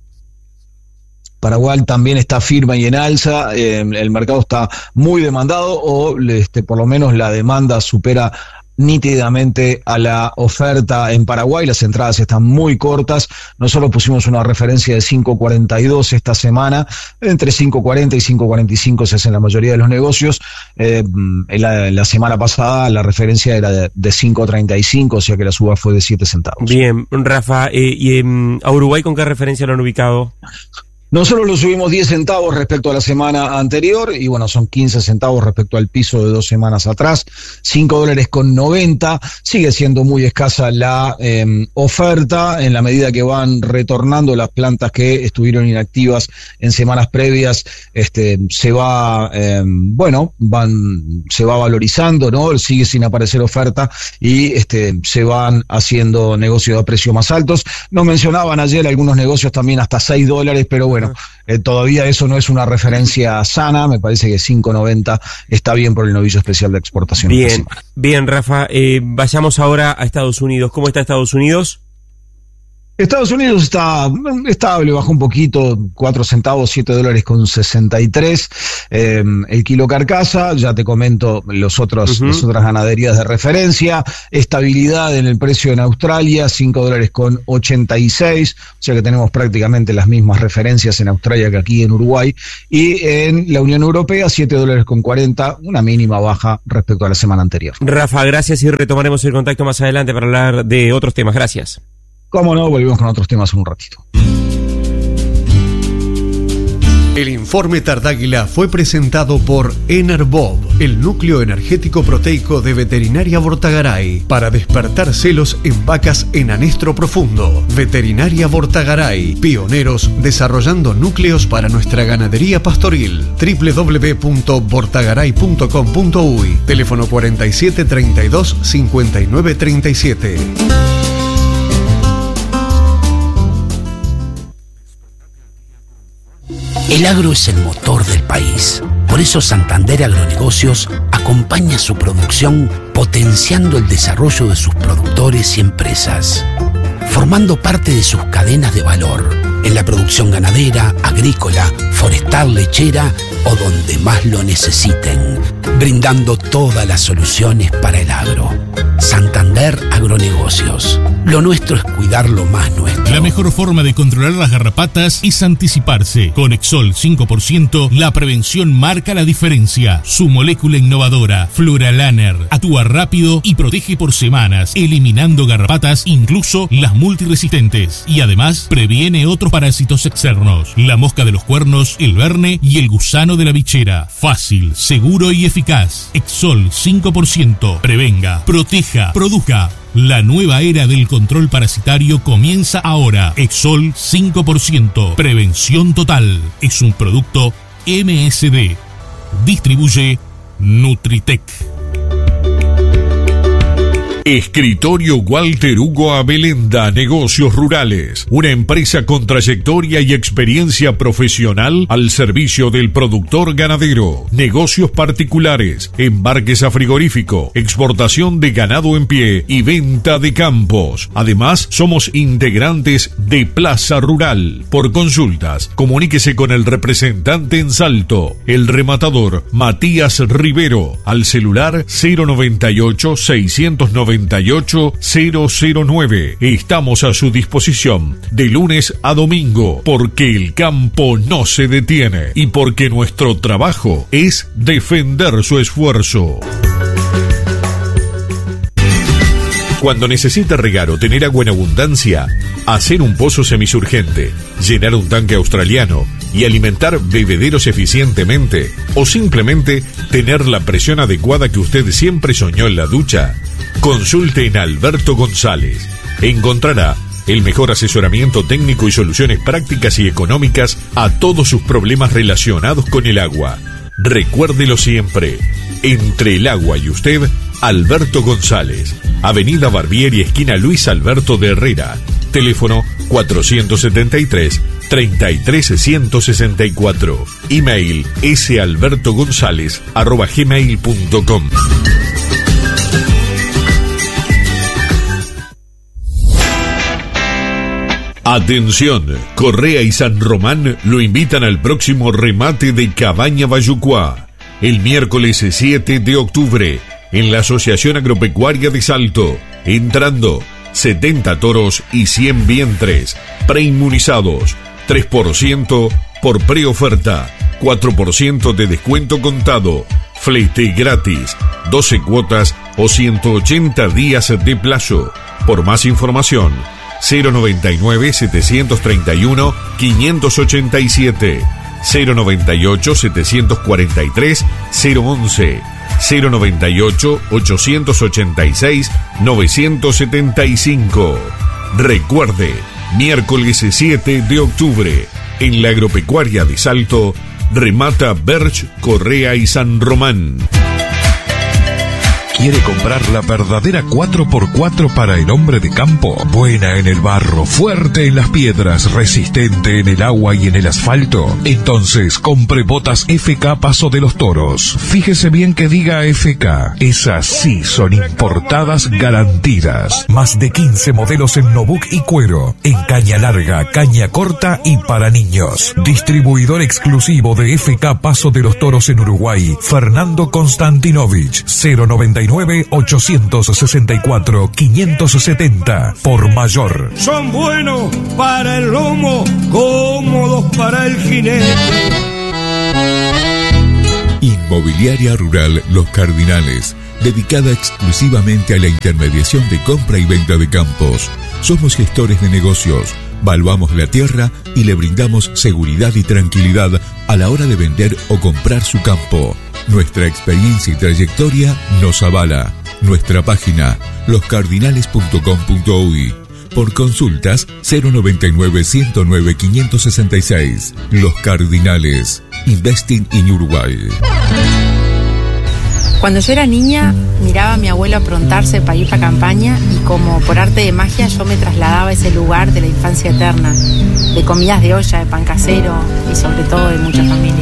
Paraguay también está firme y en alza, eh, el mercado está muy demandado, o este, por lo menos la demanda supera nítidamente a la oferta en Paraguay, las entradas están muy cortas. Nosotros pusimos una referencia de cinco cuarenta y dos esta semana, entre cinco cuarenta y cinco cuarenta y cinco se hacen la mayoría de los negocios. Eh, en, la, en la semana pasada la referencia era de, de cinco treinta y cinco, o sea que la suba fue de siete centavos. Bien, Rafa, eh, ¿y eh, a Uruguay con qué referencia lo han ubicado? Nosotros lo subimos diez centavos respecto a la semana anterior, y bueno, son quince centavos respecto al piso de dos semanas atrás, cinco dólares con noventa, sigue siendo muy escasa la eh, oferta, en la medida que van retornando las plantas que estuvieron inactivas en semanas previas, este, se va, eh, bueno, van, se va valorizando, ¿no? Sigue sin aparecer oferta, y este, se van haciendo negocios a precios más altos. Nos mencionaban ayer algunos negocios también hasta seis dólares, pero bueno, bueno, eh, todavía eso no es una referencia sana, me parece que cinco noventa está bien por el novillo especial de exportación. Bien, bien, Rafa, eh, vayamos ahora a Estados Unidos. ¿Cómo está Estados Unidos? Estados Unidos está estable, bajó un poquito, cuatro centavos, siete dólares con sesenta y tres, eh, el kilo carcasa, ya te comento los otros, uh-huh. las otras ganaderías de referencia, estabilidad en el precio en Australia, cinco dólares con ochenta y seis, o sea que tenemos prácticamente las mismas referencias en Australia que aquí en Uruguay, y en la Unión Europea, siete dólares con cuarenta, una mínima baja respecto a la semana anterior. Rafa, gracias y retomaremos el contacto más adelante para hablar de otros temas, gracias. Cómo no, volvemos con otros temas en un ratito. El informe Tardáguila fue presentado por Enerbob, el núcleo energético proteico de Veterinaria Vortagaray, para despertar celos en vacas en anestro profundo. Veterinaria Vortagaray, pioneros desarrollando núcleos para nuestra ganadería pastoril. doble u doble u doble u punto vortagaray punto com punto uy, teléfono cuarenta y siete treinta y dos cincuenta y nueve treinta y siete. El agro es el motor del país. Por eso Santander Agronegocios acompaña su producción potenciando el desarrollo de sus productores y empresas, formando parte de sus cadenas de valor en la producción ganadera, agrícola, forestal, lechera o donde más lo necesiten, brindando todas las soluciones para el agro. Santander Agronegocios. Lo nuestro es cuidar lo más nuestro. La mejor forma de controlar las garrapatas es anticiparse. Con Exol cinco por ciento, la prevención marca la diferencia. Su molécula innovadora, Fluralaner, actúa rápido y protege por semanas, eliminando garrapatas, incluso las multiresistentes. Y además, previene otros parásitos externos. La mosca de los cuernos, el verne y el gusano de la bichera. Fácil, seguro y eficaz. Exol cinco por ciento. Prevenga, proteja, produzca. La nueva era del control parasitario comienza ahora. Exol cinco por ciento. Prevención total. Es un producto M S D. Distribuye Nutritec. Escritorio Walter Hugo Abelenda, Negocios Rurales, una empresa con trayectoria y experiencia profesional al servicio del productor ganadero, negocios particulares, embarques a frigorífico, exportación de ganado en pie y venta de campos. Además, somos integrantes de Plaza Rural. Por consultas, comuníquese con el representante en Salto, el rematador Matías Rivero, al celular cero noventa y ocho, seiscientos noventa y ocho, cero cero nueve. Estamos a su disposición de lunes a domingo, porque el campo no se detiene y porque nuestro trabajo es defender su esfuerzo. Cuando necesita regar o tener agua en abundancia, hacer un pozo semisurgente, llenar un tanque australiano y alimentar bebederos eficientemente, o simplemente tener la presión adecuada que usted siempre soñó en la ducha, consulte en Alberto González. Encontrará el mejor asesoramiento técnico y soluciones prácticas y económicas a todos sus problemas relacionados con el agua. Recuérdelo siempre, entre el agua y usted, Alberto González, Avenida Barbieri, esquina Luis Alberto de Herrera, teléfono cuatrocientos setenta y tres, treinta y tres ciento sesenta y cuatro, email salbertogonzalez arroba gmail punto com. Atención, Correa y San Román lo invitan al próximo remate de Cabaña Bayucuá, el miércoles siete de octubre, en la Asociación Agropecuaria de Salto, entrando setenta toros y cien vientres, preinmunizados, tres por ciento por preoferta, cuatro por ciento de descuento contado, flete gratis, doce cuotas o ciento ochenta días de plazo. Por más información, cero noventa y nueve, setecientos treinta y uno, quinientos ochenta y siete, cero noventa y ocho, setecientos cuarenta y tres, cero once, cero noventa y ocho, ochocientos ochenta y seis, novecientos setenta y cinco. Recuerde, miércoles siete de octubre, en la Agropecuaria de Salto, remata Berch, Correa y San Román. ¿Quiere comprar la verdadera cuatro por cuatro para el hombre de campo? Buena en el barro, fuerte en las piedras, resistente en el agua y en el asfalto. Entonces compre botas F K Paso de los Toros. Fíjese bien que diga F K. Esas sí son importadas garantidas. Más de quince modelos en nubuck y cuero. En caña larga, caña corta y para niños. Distribuidor exclusivo de F K Paso de los Toros en Uruguay. Fernando Konstantinovich. cero noventa y nueve, ochocientos sesenta y cuatro, quinientos setenta. Por mayor. Son buenos para el lomo, cómodos para el jinete. Inmobiliaria Rural Los Cardinales, dedicada exclusivamente a la intermediación de compra y venta de campos. Somos gestores de negocios, valuamos la tierra y le brindamos seguridad y tranquilidad a la hora de vender o comprar su campo. Nuestra experiencia y trayectoria nos avala. Nuestra página, los cardinales punto com punto uy. Por consultas, cero noventa y nueve, ciento nueve, quinientos sesenta y seis. Los Cardinales. Investing in Uruguay. Cuando yo era niña, miraba a mi abuelo aprontarse para ir para campaña y como por arte de magia yo me trasladaba a ese lugar de la infancia eterna, de comidas de olla, de pan casero y sobre todo de mucha familia.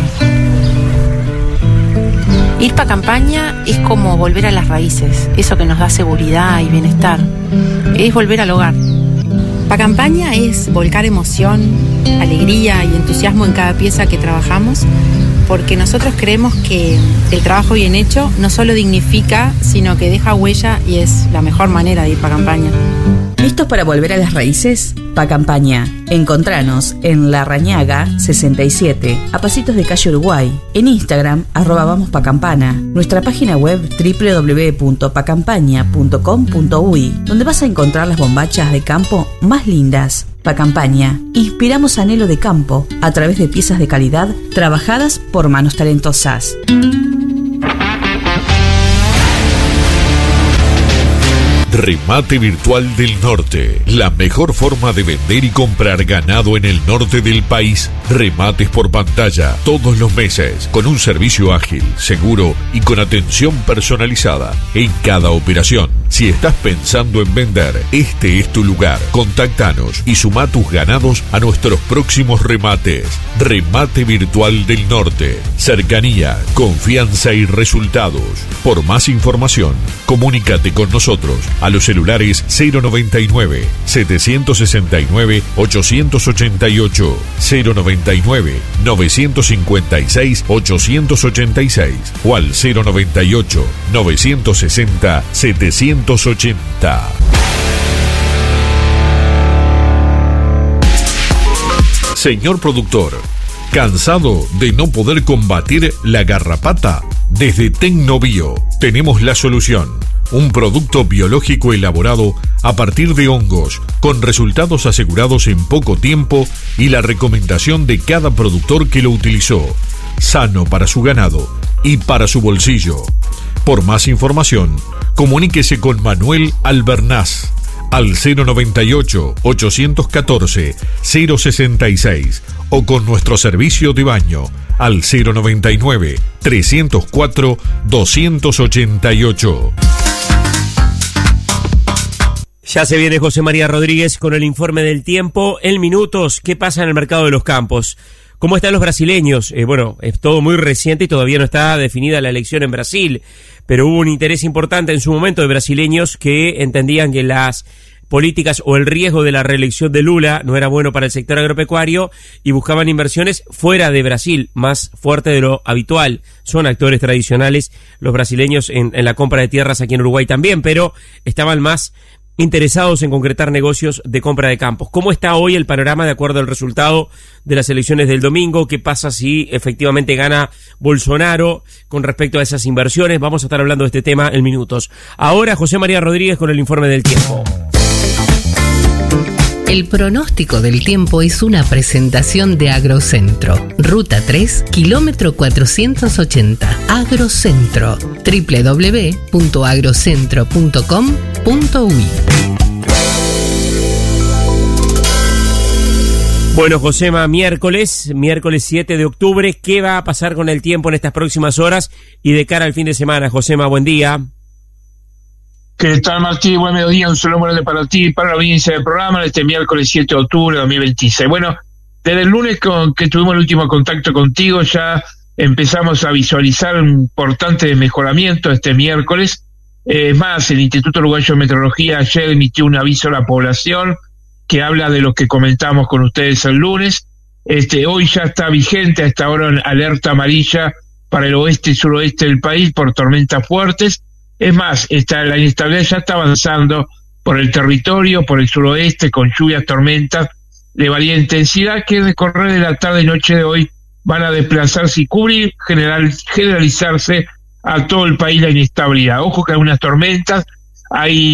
Ir para campaña es como volver a las raíces, eso que nos da seguridad y bienestar. Es volver al hogar. Pa' campaña es volcar emoción, alegría y entusiasmo en cada pieza que trabajamos, porque nosotros creemos que el trabajo bien hecho no solo dignifica, sino que deja huella y es la mejor manera de ir pa' campaña. ¿Listos para volver a las raíces? Pa' campaña. Encontranos en La Rañaga sesenta y siete, a pasitos de calle Uruguay. En Instagram, arroba vamos pa' campana. Nuestra página web doble u doble u doble u punto pa campaña punto com punto uy, donde vas a encontrar las bombachas de campo más lindas. Pa' campaña. Inspiramos anhelo de campo a través de piezas de calidad trabajadas por manos talentosas. Remate Virtual del Norte, la mejor forma de vender y comprar ganado en el norte del país. Remates por pantalla todos los meses, con un servicio ágil, seguro y con atención personalizada en cada operación. Si estás pensando en vender, este es tu lugar. Contáctanos y suma tus ganados a nuestros próximos remates. Remate Virtual del Norte. Cercanía, confianza y resultados. Por más información, comunícate con nosotros a los celulares cero noventa y nueve, setecientos sesenta y nueve, ochocientos ochenta y ocho, cero noventa y nueve, novecientos cincuenta y seis, ochocientos ochenta y seis o al cero noventa y ocho, novecientos sesenta, setecientos ochenta. Señor productor, ¿cansado de no poder combatir la garrapata? Desde Tecnobio tenemos la solución. Un producto biológico elaborado a partir de hongos, con resultados asegurados en poco tiempo y la recomendación de cada productor que lo utilizó. Sano para su ganado y para su bolsillo. Por más información, comuníquese con Manuel Albernaz al cero noventa y ocho, ochocientos catorce, cero sesenta y seis o con nuestro servicio de baño al cero noventa y nueve, trescientos cuatro, doscientos ochenta y ocho. Ya se viene José María Rodríguez con el informe del tiempo en minutos. ¿Qué pasa en el mercado de los campos? ¿Cómo están los brasileños? Eh, bueno, es todo muy reciente y todavía no está definida la elección en Brasil, pero hubo un interés importante en su momento de brasileños que entendían que las políticas o el riesgo de la reelección de Lula no era bueno para el sector agropecuario y buscaban inversiones fuera de Brasil, más fuerte de lo habitual. Son actores tradicionales los brasileños en, en la compra de tierras aquí en Uruguay también, pero estaban más interesados en concretar negocios de compra de campos. ¿Cómo está hoy el panorama de acuerdo al resultado de las elecciones del domingo? ¿Qué pasa si efectivamente gana Bolsonaro con respecto a esas inversiones? Vamos a estar hablando de este tema en minutos. Ahora José María Rodríguez con el informe del tiempo. El pronóstico del tiempo es una presentación de Agrocentro. Ruta tres, kilómetro cuatrocientos ochenta. Agrocentro. doble u doble u doble u punto agrocentro punto com punto uy. Bueno, Josema, miércoles, miércoles siete de octubre, ¿qué va a pasar con el tiempo en estas próximas horas y de cara al fin de semana? Josema, buen día. ¿Qué tal, Martín? Buen mediodía, un saludo grande para ti y para la audiencia del programa este miércoles siete de octubre de dos mil veintiséis. Bueno, desde el lunes con que tuvimos el último contacto contigo ya empezamos a visualizar un importante mejoramiento este miércoles. Es eh, más, el Instituto Uruguayo de Meteorología ayer emitió un aviso a la población que habla de lo que comentamos con ustedes el lunes. Este, hoy ya está vigente a esta hora en alerta amarilla para el oeste y suroeste del país por tormentas fuertes. Es más, esta, la inestabilidad ya está avanzando por el territorio, por el suroeste, con lluvias, tormentas de variada intensidad que en el correr de la tarde y noche de hoy van a desplazarse y cubrir, general, generalizarse a todo el país la inestabilidad. Ojo que hay unas tormentas, hay